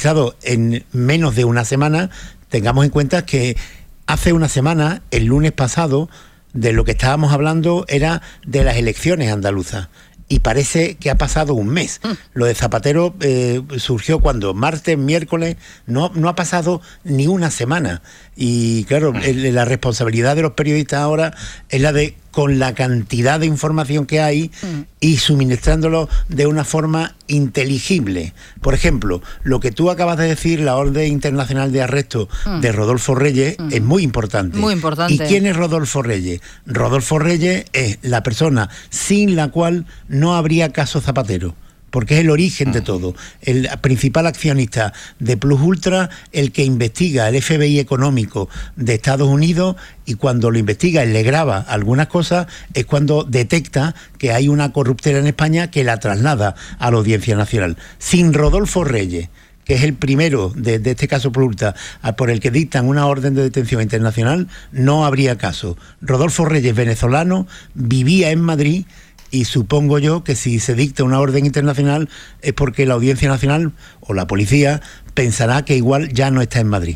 [SPEAKER 13] en menos de una semana, tengamos en cuenta que hace una semana, el lunes pasado, de lo que estábamos hablando era de las elecciones andaluzas. Y parece que ha pasado un mes. Lo de Zapatero surgió cuando martes, miércoles, no ha pasado ni una semana. Y claro, la responsabilidad de los periodistas ahora es la de, con la cantidad de información que hay, y suministrándolo de una forma inteligible. Por ejemplo, lo que tú acabas de decir, la orden internacional de arresto de Rodolfo Reyes, es muy importante.
[SPEAKER 2] Muy importante.
[SPEAKER 13] ¿Y quién es Rodolfo Reyes? Rodolfo Reyes es la persona sin la cual no habría caso Zapatero, porque es el origen de todo, el principal accionista de Plus Ultra, el que investiga el FBI económico de Estados Unidos, y cuando lo investiga y le graba algunas cosas es cuando detecta que hay una corruptela en España que la traslada a la Audiencia Nacional. Sin Rodolfo Reyes, que es el primero de este caso Plus Ultra, por el que dictan una orden de detención internacional, no habría caso. Rodolfo Reyes, venezolano, vivía en Madrid, y supongo yo que si se dicta una orden internacional es porque la Audiencia Nacional o la policía pensará que igual ya no está en Madrid.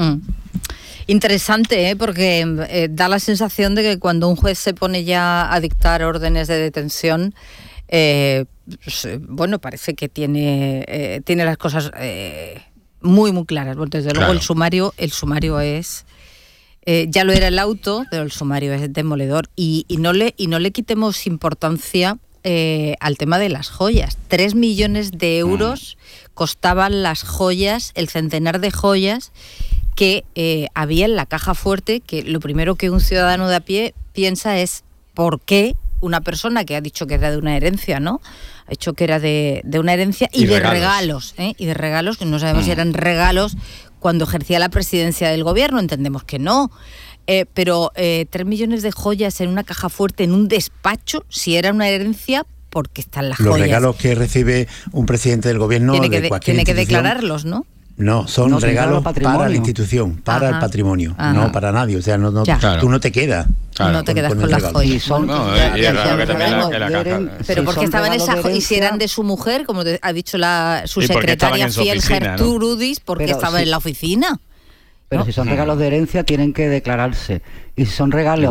[SPEAKER 2] Interesante, porque da la sensación de que cuando un juez se pone ya a dictar órdenes de detención, bueno, parece que tiene las cosas muy, muy claras. Bueno, desde luego el sumario es... ya lo era el auto, pero el sumario es demoledor, y no le quitemos importancia al tema de las joyas. 3 millones de euros costaban las joyas, el centenar de joyas que había en la caja fuerte, que lo primero que un ciudadano de a pie piensa es ¿por qué una persona que ha dicho que era de una herencia, ¿no? Ha dicho que era de una herencia y de regalos, y de regalos, que no sabemos si eran regalos cuando ejercía la presidencia del gobierno, entendemos que no. Pero 3 millones de joyas en una caja fuerte, en un despacho, si era una herencia, porque están las joyas.
[SPEAKER 13] Los regalos que recibe un presidente del gobierno de cualquier
[SPEAKER 2] tiene que declararlos, ¿no?
[SPEAKER 13] No, son regalos para la institución, para el patrimonio, no para nadie. O sea, tú no te quedas.
[SPEAKER 2] No te quedas con las joyas. Pero porque estaban esas joyas, y si eran de su mujer, como ha dicho su secretaria fiel, Gertrudis, porque estaban en la oficina.
[SPEAKER 14] Pero si son regalos de herencia, tienen que declararse. Y si son regalos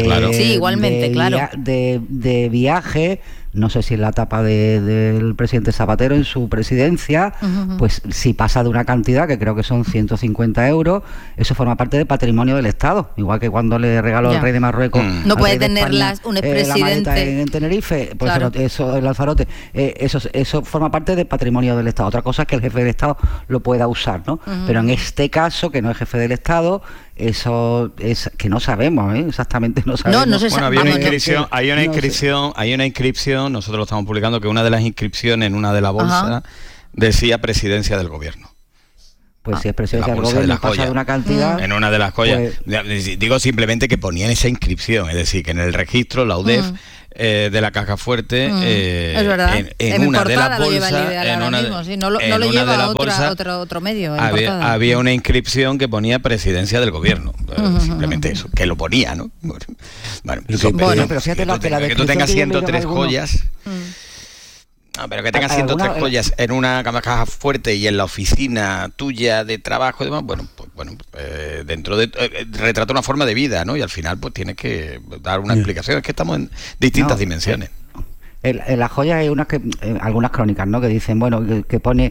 [SPEAKER 14] de viaje, no sé si en la etapa del presidente Zapatero en su presidencia, pues si pasa de una cantidad, que creo que son 150 euros, eso forma parte del patrimonio del Estado. Igual que cuando le regaló el rey de Marruecos.
[SPEAKER 2] No puede tenerlas un expresidente
[SPEAKER 14] en Tenerife, pues eso, el Lanzarote, eso forma parte del patrimonio del Estado. Otra cosa es que el jefe del Estado lo pueda usar, ¿no? Pero en este caso, que no es jefe del Estado, eso es que no sabemos, exactamente no sabemos.
[SPEAKER 2] No se sabe.
[SPEAKER 12] Bueno, hay una inscripción, nosotros lo estamos publicando, que una de las inscripciones en una de las bolsas decía presidencia del gobierno.
[SPEAKER 14] Pues si es presidencia del gobierno, pasa de una cantidad.
[SPEAKER 12] En una de las joyas, digo simplemente que ponían esa inscripción, es decir, que en el registro, la UDEF, de la caja fuerte,
[SPEAKER 2] es verdad.
[SPEAKER 12] en una de las bolsas,
[SPEAKER 2] no lo lleva otro medio.
[SPEAKER 12] Había una inscripción que ponía presidencia del gobierno, simplemente eso, que lo ponía, ¿no? Bueno,
[SPEAKER 14] pero fíjate
[SPEAKER 12] que tú tengas 103 joyas. No, pero que tengas 103 joyas en una caja fuerte y en la oficina tuya de trabajo y demás, dentro de retrata una forma de vida, ¿no? Y al final pues tienes que dar una explicación. Es que estamos en distintas dimensiones.
[SPEAKER 14] En las joyas hay algunas crónicas, ¿no? Que dicen, que pone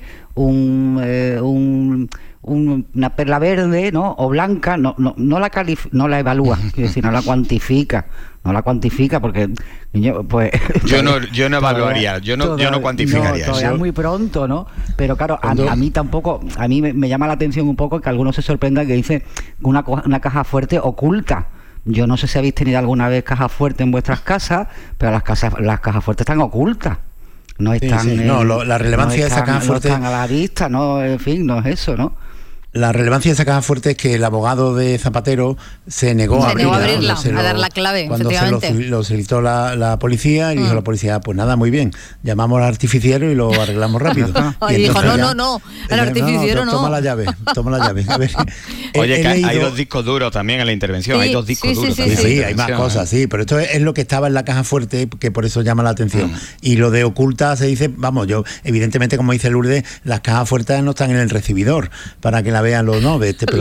[SPEAKER 14] una perla verde, ¿no? O blanca, no la evalúa, quiero decir, no la cuantifica porque pues
[SPEAKER 12] yo no evaluaría, yo no cuantificaría eso.
[SPEAKER 14] Todavía es muy pronto, ¿no? Pero claro, a mí tampoco, a mí me llama la atención un poco que algunos se sorprendan que dice una caja fuerte oculta. Yo no sé si habéis tenido alguna vez cajas fuertes en vuestras casas, pero las cajas fuertes están ocultas. No están.
[SPEAKER 13] La relevancia de esa caja fuerte.
[SPEAKER 14] No están a la vista, ¿no? En fin, no es eso, ¿no?
[SPEAKER 13] La relevancia de esa caja fuerte es que el abogado de Zapatero se negó a abrirla,
[SPEAKER 2] a dar la clave,
[SPEAKER 13] cuando
[SPEAKER 2] efectivamente.
[SPEAKER 13] Se lo solicitó la policía y dijo la policía, pues nada, muy bien, llamamos al artificiero y lo arreglamos rápido.
[SPEAKER 2] Y dijo, no, al artificiero no.
[SPEAKER 13] Toma la llave. A ver,
[SPEAKER 12] oye, que hay 2 discos duros también en la intervención, hay 2 discos duros también.
[SPEAKER 13] Sí, hay más cosas, pero esto es lo que estaba en la caja fuerte, que por eso llama la atención. Y lo de oculta se dice, evidentemente, como dice Lourdes, las cajas fuertes no están en el recibidor para que la vean los noves, pero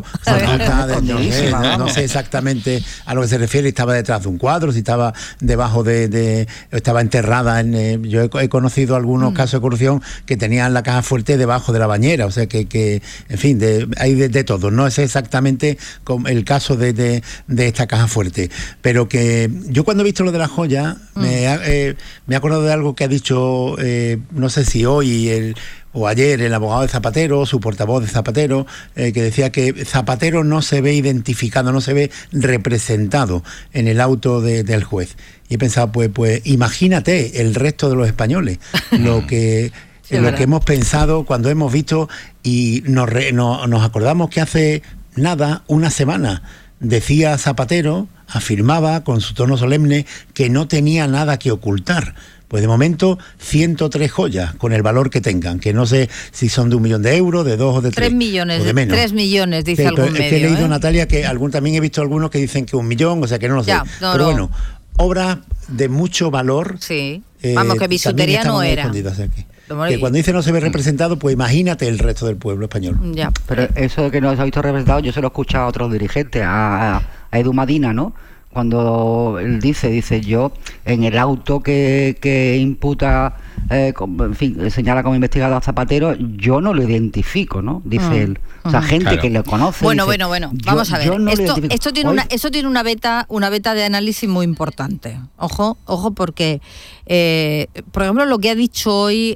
[SPEAKER 13] no sé exactamente a lo que se refiere. Estaba detrás de un cuadro, si estaba debajo estaba enterrada yo he conocido algunos casos de corrupción que tenían la caja fuerte debajo de la bañera, o sea que en fin, hay de todo. No es exactamente como el caso de esta caja fuerte, pero que yo cuando he visto lo de la joya me he acordado de algo que ha dicho, no sé si hoy o ayer, el abogado de Zapatero, su portavoz de Zapatero, que decía que Zapatero no se ve identificado, no se ve representado en el auto del juez. Y he pensado, pues imagínate el resto de los españoles, lo que hemos pensado cuando hemos visto, y nos acordamos que hace nada, una semana, decía Zapatero, afirmaba con su tono solemne que no tenía nada que ocultar. Pues de momento 103 joyas, con el valor que tengan, que no sé si son de 1 millón de euros, de 2 o de 3.
[SPEAKER 2] 3 millones,
[SPEAKER 13] o de menos.
[SPEAKER 2] 3 millones, dice algún medio.
[SPEAKER 13] Es que he leído, Natalia, que también he visto algunos que dicen que 1 millón, o sea que no lo sé. Pero bueno, obras de mucho valor.
[SPEAKER 2] Sí, vamos, que bisutería no era.
[SPEAKER 13] Que cuando dice no se ve representado, pues imagínate el resto del pueblo español.
[SPEAKER 14] Pero eso de que no se ha visto representado, yo se lo he escuchado a otros dirigentes, a Edu Madina, ¿no? cuando él dice yo en el auto que imputa, en fin, señala como investigado a Zapatero, yo no lo identifico, ¿no? Dice él. O sea, gente que lo conoce.
[SPEAKER 2] Bueno,
[SPEAKER 14] dice,
[SPEAKER 2] vamos a ver.
[SPEAKER 14] No
[SPEAKER 2] esto tiene una beta de análisis muy importante. Ojo, porque, por ejemplo, lo que ha dicho hoy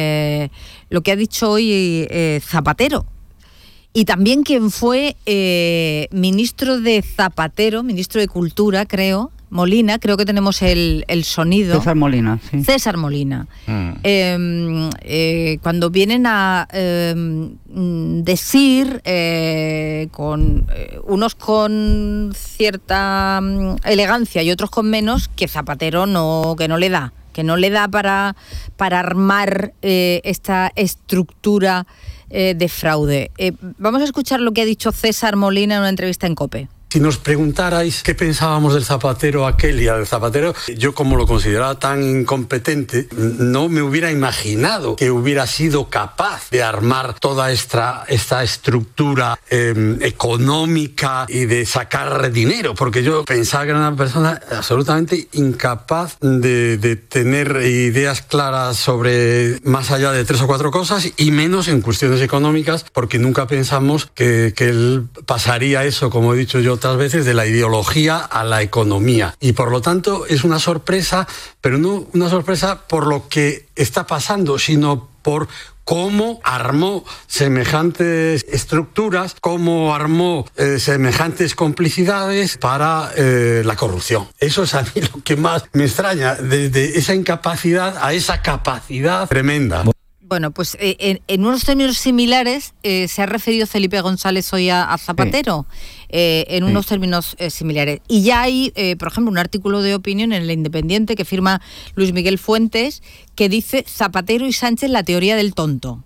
[SPEAKER 2] Zapatero. Y también quien fue ministro de Zapatero, ministro de Cultura, creo, Molina, creo que tenemos el sonido.
[SPEAKER 14] César Molina, sí.
[SPEAKER 2] César Molina. Cuando vienen a decir, unos con cierta elegancia y otros con menos, que Zapatero que no le da para armar esta estructura de fraude. Vamos a escuchar lo que ha dicho César Molina en una entrevista en COPE.
[SPEAKER 15] Si nos preguntarais qué pensábamos del Zapatero aquel y del Zapatero, yo como lo consideraba tan incompetente, no me hubiera imaginado que hubiera sido capaz de armar toda esta estructura económica y de sacar dinero, porque yo pensaba que era una persona absolutamente incapaz de tener ideas claras sobre más allá de 3 o 4 cosas, y menos en cuestiones económicas, porque nunca pensamos que él pasaría eso, como he dicho yo otras veces, de la ideología a la economía. Y por lo tanto es una sorpresa, pero no una sorpresa por lo que está pasando, sino por cómo armó semejantes estructuras, cómo armó semejantes complicidades para la corrupción. Eso es a mí lo que más me extraña, desde esa incapacidad a esa capacidad tremenda.
[SPEAKER 2] Bueno, pues en unos términos similares se ha referido Felipe González hoy a Zapatero, en unos términos similares. Y ya hay, por ejemplo, un artículo de opinión en El Independiente que firma Luis Miguel Fuentes, que dice Zapatero y Sánchez, la teoría del tonto.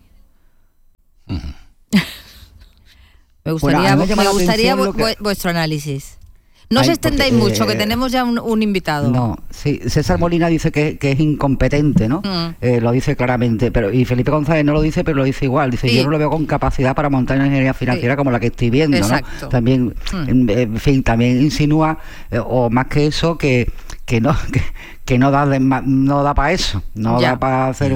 [SPEAKER 2] Me gustaría vuestro análisis. No os extendáis mucho, que tenemos ya un invitado.
[SPEAKER 14] No, sí, César Molina dice que es incompetente, ¿no? Lo dice claramente, y Felipe González no lo dice, pero lo dice igual. Dice, yo no lo veo con capacidad para montar una ingeniería financiera como la que estoy viendo,
[SPEAKER 2] exacto,
[SPEAKER 14] ¿no? También, en fin, también insinúa, o más que eso, que no da para eso, no da para hacer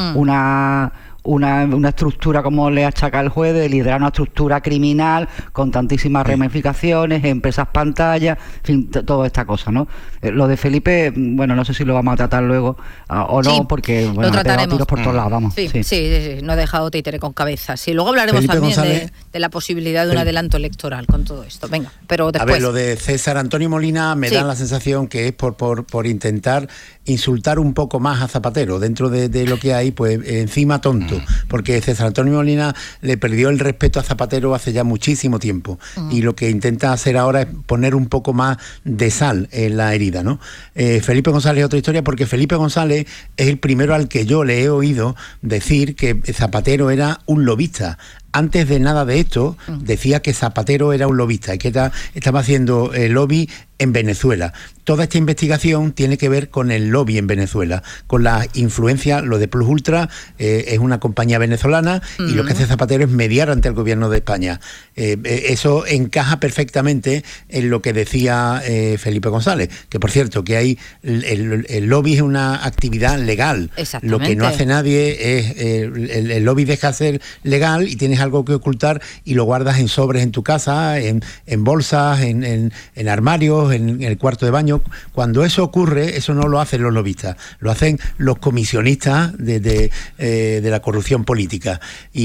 [SPEAKER 14] una estructura como le achaca el juez, de liderar una estructura criminal con tantísimas ramificaciones, empresas pantalla, en fin, toda esta cosa, ¿no? Lo de Felipe, bueno, no sé si lo vamos a tratar luego o no, porque bueno,
[SPEAKER 2] lo trataremos.
[SPEAKER 14] Tiros por todos lados, vamos.
[SPEAKER 2] Sí, no he dejado títere con cabeza. Sí, luego hablaremos Felipe también González, de la posibilidad de un adelanto electoral con todo esto. Venga, pero después.
[SPEAKER 13] A ver, lo de César Antonio Molina me da la sensación que es por intentar insultar un poco más a Zapatero. Dentro de lo que hay, pues encima tonto, porque César Antonio Molina le perdió el respeto a Zapatero hace ya muchísimo tiempo, y lo que intenta hacer ahora es poner un poco más de sal en la herida, ¿no? Felipe González es otra historia, porque Felipe González es el primero al que yo le he oído decir que Zapatero era un lobista. Antes de nada de esto, decía que Zapatero era un lobista y que estaba haciendo lobby en Venezuela. Toda esta investigación tiene que ver con el lobby en Venezuela, con la influencia. Lo de Plus Ultra es una compañía venezolana, y lo que hace Zapatero es mediar ante el gobierno de España. Eso encaja perfectamente en lo que decía Felipe González, que por cierto, que hay el lobby es una actividad legal. Lo que no hace nadie es el lobby deja de ser legal y tienes algo que ocultar y lo guardas en sobres en tu casa, en bolsas, en armarios, en el cuarto de baño. Cuando eso ocurre, eso no lo hacen los lobistas, lo hacen los comisionistas de la corrupción política.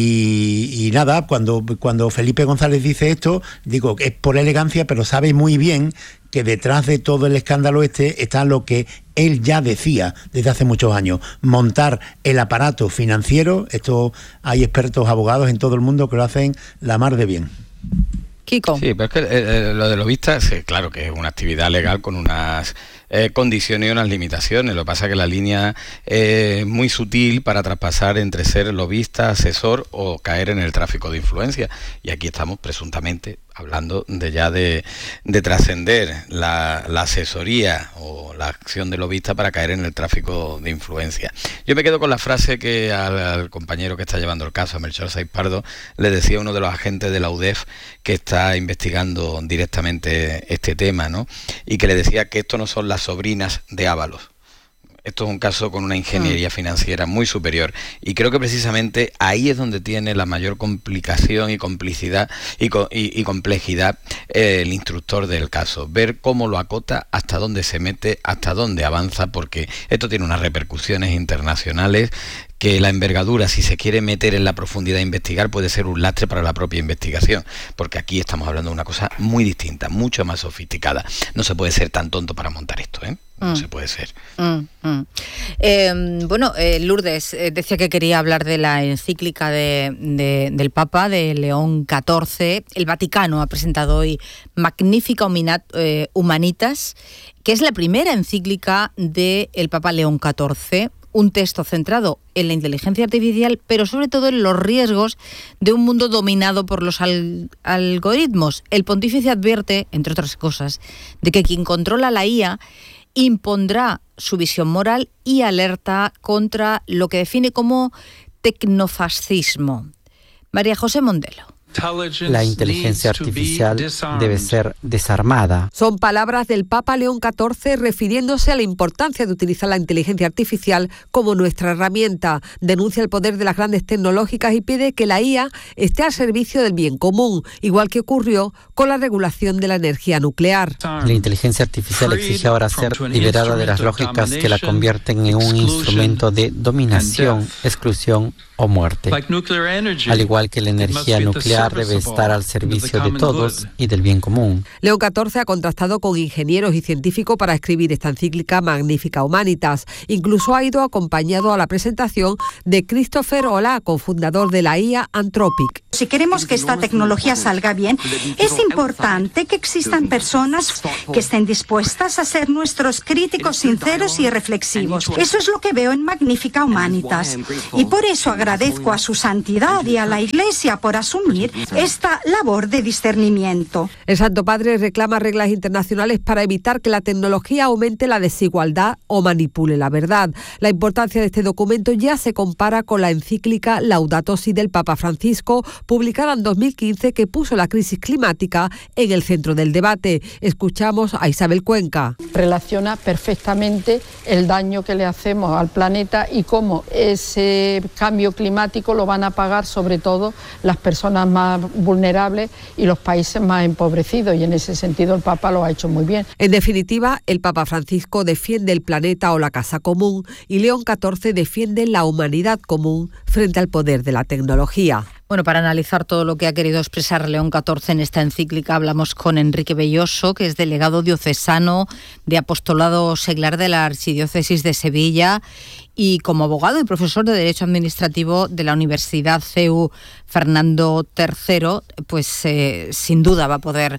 [SPEAKER 13] Y nada, cuando Felipe González dice esto, digo que es por elegancia, pero sabe muy bien que detrás de todo el escándalo está lo que él ya decía desde hace muchos años: montar el aparato financiero. Esto hay expertos abogados en todo el mundo que lo hacen la mar de bien.
[SPEAKER 2] Kiko.
[SPEAKER 12] Sí, pero es que lo de lobistas, claro que es una actividad legal con unas condiciones y unas limitaciones. Lo que pasa es que la línea es muy sutil para traspasar entre ser lobista, asesor o caer en el tráfico de influencia. Y aquí estamos presuntamente hablando de trascender la asesoría o la acción del lobista para caer en el tráfico de influencia. Yo me quedo con la frase que al compañero que está llevando el caso, a Melchor Saiz Pardo, le decía uno de los agentes de la UDEF que está investigando directamente este tema, ¿no? Y que le decía que esto no son las sobrinas de Ábalos. Esto es un caso con una ingeniería financiera muy superior, y creo que precisamente ahí es donde tiene la mayor complicación y complicidad y complejidad el instructor del caso, ver cómo lo acota, hasta dónde se mete, hasta dónde avanza, porque esto tiene unas repercusiones internacionales que la envergadura, si se quiere meter en la profundidad e investigar, puede ser un lastre para la propia investigación, porque aquí estamos hablando de una cosa muy distinta, mucho más sofisticada. No se puede ser tan tonto para montar esto, ¿eh? No se puede ser.
[SPEAKER 2] Lourdes decía que quería hablar de la encíclica del Papa, de León XIV. El Vaticano ha presentado hoy Magnificat Humanitas, que es la primera encíclica del Papa León XIV, un texto centrado en la inteligencia artificial, pero sobre todo en los riesgos de un mundo dominado por los algoritmos. El pontífice advierte, entre otras cosas, de que quien controla la IA impondrá su visión moral y alerta contra lo que define como tecnofascismo. María José Mondelo.
[SPEAKER 16] La inteligencia artificial debe ser desarmada.
[SPEAKER 17] Son palabras del Papa León XIV refiriéndose a la importancia de utilizar la inteligencia artificial como nuestra herramienta. Denuncia el poder de las grandes tecnológicas y pide que la IA esté al servicio del bien común, igual que ocurrió con la regulación de la energía nuclear.
[SPEAKER 16] La inteligencia artificial exige ahora ser liberada de las lógicas que la convierten en un instrumento de dominación, exclusión o muerte. Al igual que la energía nuclear debe estar al servicio de todos y del bien común.
[SPEAKER 17] León XIV ha contrastado con ingenieros y científicos para escribir esta encíclica Magnificat Humanitas. Incluso ha ido acompañado a la presentación de Christopher Holah, cofundador de la IA Anthropic.
[SPEAKER 18] Si queremos que esta tecnología salga bien, es importante que existan personas que estén dispuestas a ser nuestros críticos sinceros y reflexivos. Eso es lo que veo en Magnificat Humanitas. Y por eso agradezco a su santidad y a la Iglesia por asumir esta labor de discernimiento.
[SPEAKER 17] El Santo Padre reclama reglas internacionales para evitar que la tecnología aumente la desigualdad o manipule la verdad. La importancia de este documento ya se compara con la encíclica Laudato Si del Papa Francisco, publicada en 2015, que puso la crisis climática en el centro del debate. Escuchamos a Isabel Cuenca.
[SPEAKER 19] Relaciona perfectamente el daño que le hacemos al planeta y cómo ese cambio climático lo van a pagar sobre todo las personas más vulnerables y los países más empobrecidos, y en ese sentido el Papa lo ha hecho muy bien.
[SPEAKER 17] En definitiva, el Papa Francisco defiende el planeta o la casa común y León XIV defiende la humanidad común frente al poder de la tecnología.
[SPEAKER 2] Bueno, para analizar todo lo que ha querido expresar León XIV en esta encíclica, hablamos con Enrique Belloso, que es delegado diocesano de Apostolado Seglar de la Archidiócesis de Sevilla, y como abogado y profesor de Derecho Administrativo de la Universidad CEU Fernando III, pues sin duda va a poder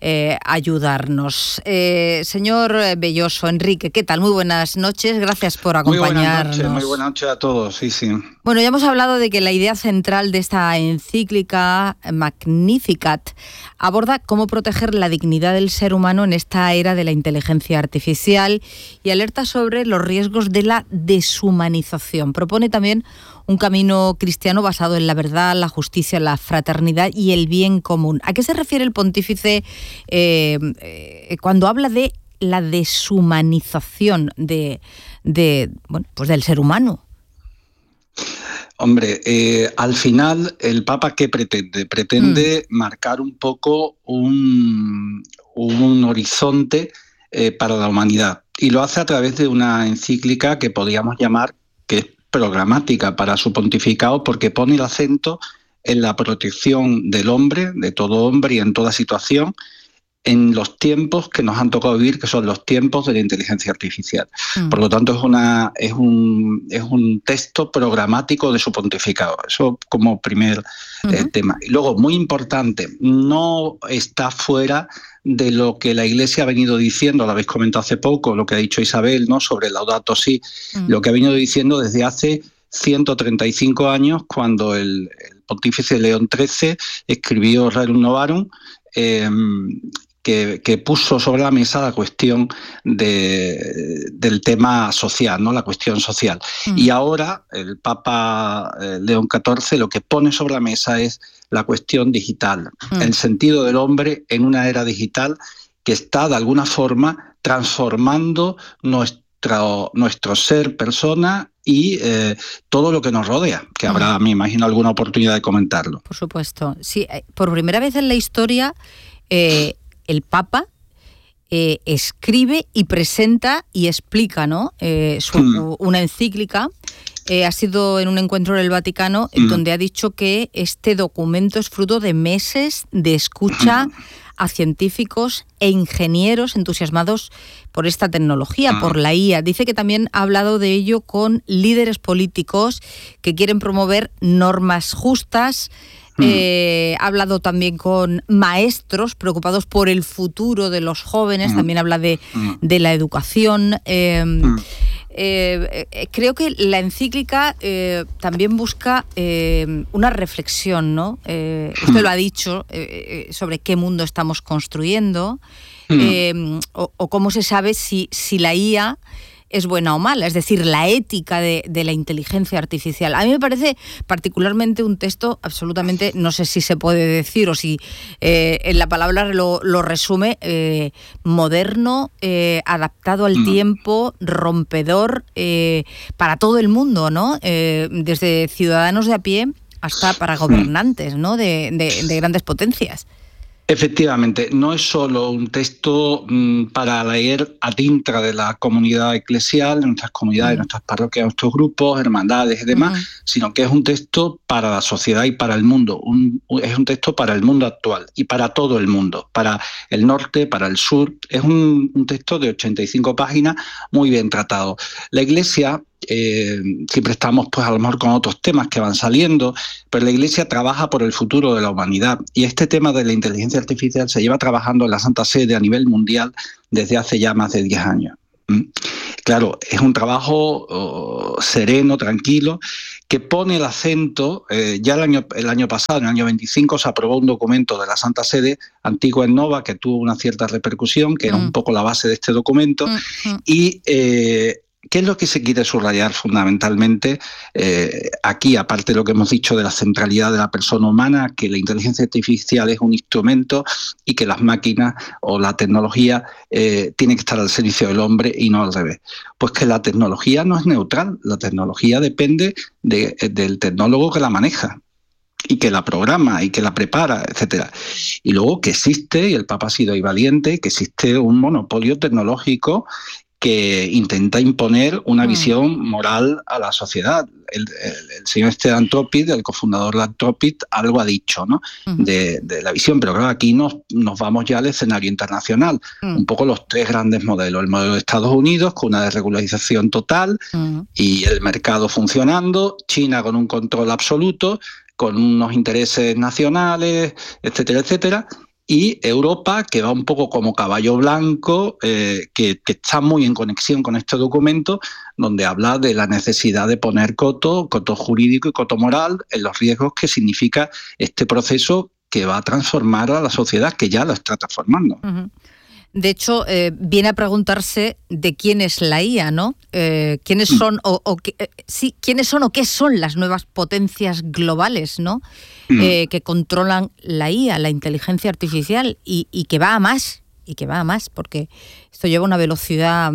[SPEAKER 2] ayudarnos. Señor Belloso, Enrique, ¿qué tal? Muy buenas noches, gracias por acompañarnos.
[SPEAKER 20] Muy buenas noches a todos, sí.
[SPEAKER 2] Bueno, ya hemos hablado de que la idea central de esta encíclica Magnificat aborda cómo proteger la dignidad del ser humano en esta era de la inteligencia artificial y alerta sobre los riesgos de la deshumanización. Propone también un camino cristiano basado en la verdad, la justicia, la fraternidad y el bien común. ¿A qué se refiere el pontífice cuando habla de la deshumanización del ser humano?
[SPEAKER 20] Hombre, al final, ¿el Papa qué pretende? Pretende marcar un poco un horizonte para la humanidad. Y lo hace a través de una encíclica que podríamos llamar que es programática para su pontificado, porque pone el acento en la protección del hombre, de todo hombre y en toda situación, en los tiempos que nos han tocado vivir, que son los tiempos de la inteligencia artificial. Por lo tanto, es un texto programático de su pontificado. Eso como primer tema. Y luego, muy importante, no está fuera de lo que la Iglesia ha venido diciendo, lo habéis comentado hace poco, lo que ha dicho Isabel, ¿no?, sobre el Laudato Si, lo que ha venido diciendo desde hace 135 años, cuando el pontífice León XIII escribió Rerum Novarum, que puso sobre la mesa la cuestión del tema social, ¿no? La cuestión social. Y ahora el Papa León XIV lo que pone sobre la mesa es la cuestión digital, el sentido del hombre en una era digital que está de alguna forma transformando nuestro ser persona y todo lo que nos rodea, que habrá, me imagino, alguna oportunidad de comentarlo.
[SPEAKER 2] Por supuesto. Sí, por primera vez en la historia el Papa escribe y presenta y explica, ¿no? Una encíclica. Ha sido en un encuentro en el Vaticano donde ha dicho que este documento es fruto de meses de escucha a científicos e ingenieros entusiasmados por esta tecnología, por la IA. Dice que también ha hablado de ello con líderes políticos que quieren promover normas justas. Ha hablado también con maestros preocupados por el futuro de los jóvenes, también habla de la educación. Creo que la encíclica también busca una reflexión, ¿no? Usted lo ha dicho, sobre qué mundo estamos construyendo, o cómo se sabe si la IA es buena o mala, es decir, la ética de la inteligencia artificial. A mí me parece particularmente un texto absolutamente, no sé si se puede decir o si en la palabra lo resume, moderno, adaptado al tiempo, rompedor para todo el mundo, ¿no? Desde ciudadanos de a pie hasta para gobernantes, ¿no? de grandes potencias.
[SPEAKER 20] Efectivamente, no es solo un texto para leer ad intra de la comunidad eclesial, de nuestras comunidades, de nuestras parroquias, de nuestros grupos, hermandades y demás, sino que es un texto para la sociedad y para el mundo. Es un texto para el mundo actual y para todo el mundo, para el norte, para el sur. Es un texto de 85 páginas muy bien tratado. La Iglesia... siempre estamos pues a lo mejor con otros temas que van saliendo, pero la Iglesia trabaja por el futuro de la humanidad y este tema de la inteligencia artificial se lleva trabajando en la Santa Sede a nivel mundial desde hace ya más de 10 años. Claro, es un trabajo sereno, tranquilo, que pone el acento, ya el año pasado, en el año 25, se aprobó un documento de la Santa Sede, Antigua et Nova, que tuvo una cierta repercusión, que era un poco la base de este documento, y ¿qué es lo que se quiere subrayar fundamentalmente aquí, aparte de lo que hemos dicho de la centralidad de la persona humana, que la inteligencia artificial es un instrumento y que las máquinas o la tecnología tiene que estar al servicio del hombre y no al revés? Pues que la tecnología no es neutral, la tecnología depende del tecnólogo que la maneja y que la programa y que la prepara, etcétera. Y luego que existe, y el Papa ha sido ahí valiente, que existe un monopolio tecnológico que intenta imponer una visión moral a la sociedad. El señor Anthropic, el cofundador de Anthropic, algo ha dicho, ¿no? De la visión, pero claro, aquí nos vamos ya al escenario internacional. Un poco los tres grandes modelos. El modelo de Estados Unidos, con una desregularización total y el mercado funcionando, China con un control absoluto, con unos intereses nacionales, etcétera, etcétera, y Europa, que va un poco como caballo blanco, que está muy en conexión con este documento, donde habla de la necesidad de poner coto jurídico y coto moral en los riesgos que significa este proceso que va a transformar a la sociedad, que ya lo está transformando.
[SPEAKER 2] De hecho, viene a preguntarse de quién es la IA, ¿no? ¿Quiénes son quiénes son o qué son las nuevas potencias globales, ¿no? Que controlan la IA, la inteligencia artificial, y que va a más, porque esto lleva una velocidad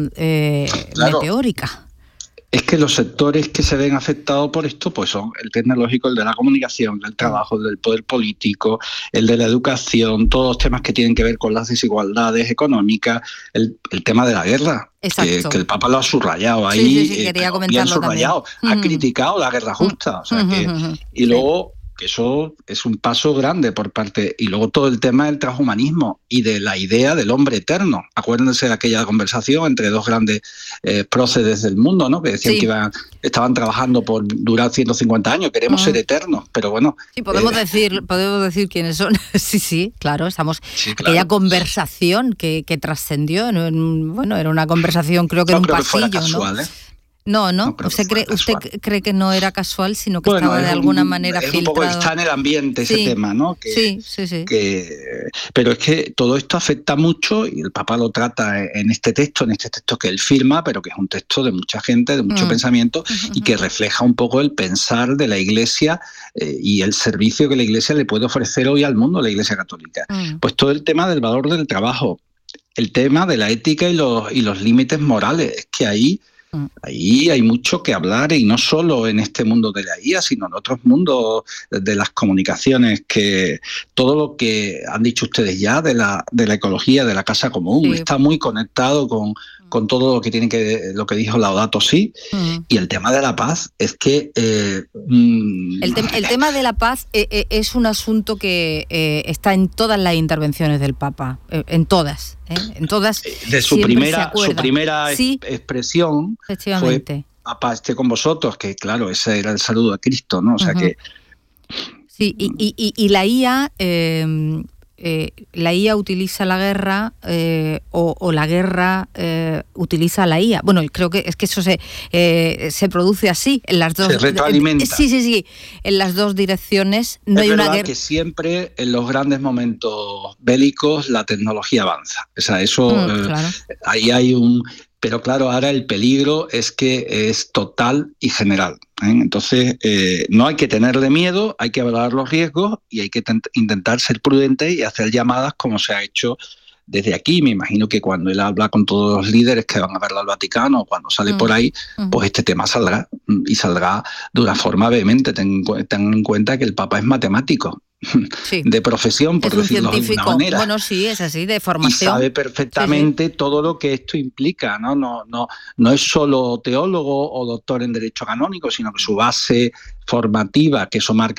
[SPEAKER 2] meteórica.
[SPEAKER 20] Es que los sectores que se ven afectados por esto pues son el tecnológico, el de la comunicación, el del trabajo, el del poder político, el de la educación, todos los temas que tienen que ver con las desigualdades económicas, el tema de la guerra, que el Papa lo ha subrayado ahí,
[SPEAKER 2] sí, quería comentarlo
[SPEAKER 20] bien subrayado, ha criticado la guerra justa, o sea y luego eso es un paso grande por parte, y luego todo el tema del transhumanismo y de la idea del hombre eterno. Acuérdense de aquella conversación entre dos grandes próceres del mundo, ¿no? Que decían que estaban trabajando por durar 150 años, queremos ser eternos, pero bueno.
[SPEAKER 2] Sí, podemos decir quiénes son. sí, claro, estamos. Sí, claro. Aquella conversación que trascendió, era una conversación, creo que en un pasillo,
[SPEAKER 20] casual,
[SPEAKER 2] ¿no? No. ¿Usted cree que no era casual, sino que estaba de alguna manera filtrado?
[SPEAKER 20] Un poco está en el ambiente ese tema, ¿no?
[SPEAKER 2] Sí.
[SPEAKER 20] Pero es que todo esto afecta mucho, y el Papa lo trata en este texto que él firma, pero que es un texto de mucha gente, de mucho pensamiento, y que refleja un poco el pensar de la Iglesia y el servicio que la Iglesia le puede ofrecer hoy al mundo, la Iglesia católica. Pues todo el tema del valor del trabajo, el tema de la ética y los límites morales, es que ahí hay mucho que hablar, y no solo en este mundo de la IA, sino en otros mundos de las comunicaciones, que todo lo que han dicho ustedes ya de la ecología, de la casa común, está muy conectado con todo lo que lo que dijo Laudato Si, y el tema de la paz es que
[SPEAKER 2] el tema de la paz es un asunto que está en todas las intervenciones del Papa, en todas.
[SPEAKER 20] De su primera expresión fue: Papa esté con vosotros, que claro, ese era el saludo a Cristo, ¿no? O sea que...
[SPEAKER 2] Sí, y la IA... la IA utiliza la guerra o la guerra utiliza la IA. Bueno, creo que es que eso se produce así en las dos.
[SPEAKER 20] Se retroalimenta.
[SPEAKER 2] Sí. En las dos direcciones no hay una guerra.
[SPEAKER 20] Que siempre en los grandes momentos bélicos la tecnología avanza. O sea, eso claro. Ahí hay un. Pero claro, ahora el peligro es que es total y general. Entonces, no hay que tenerle miedo, hay que valorar los riesgos y hay que intentar ser prudentes y hacer llamadas como se ha hecho desde aquí. Me imagino que cuando él habla con todos los líderes que van a verlo al Vaticano, cuando sale por ahí, pues este tema saldrá, y saldrá de una forma vehemente. Ten en cuenta que el Papa es matemático. De profesión, por decirlo de alguna manera.
[SPEAKER 2] Bueno, sí, es así, de formación.
[SPEAKER 20] Y sabe perfectamente todo lo que esto implica, ¿no? No es solo teólogo o doctor en Derecho Canónico, sino que su base formativa, que eso marca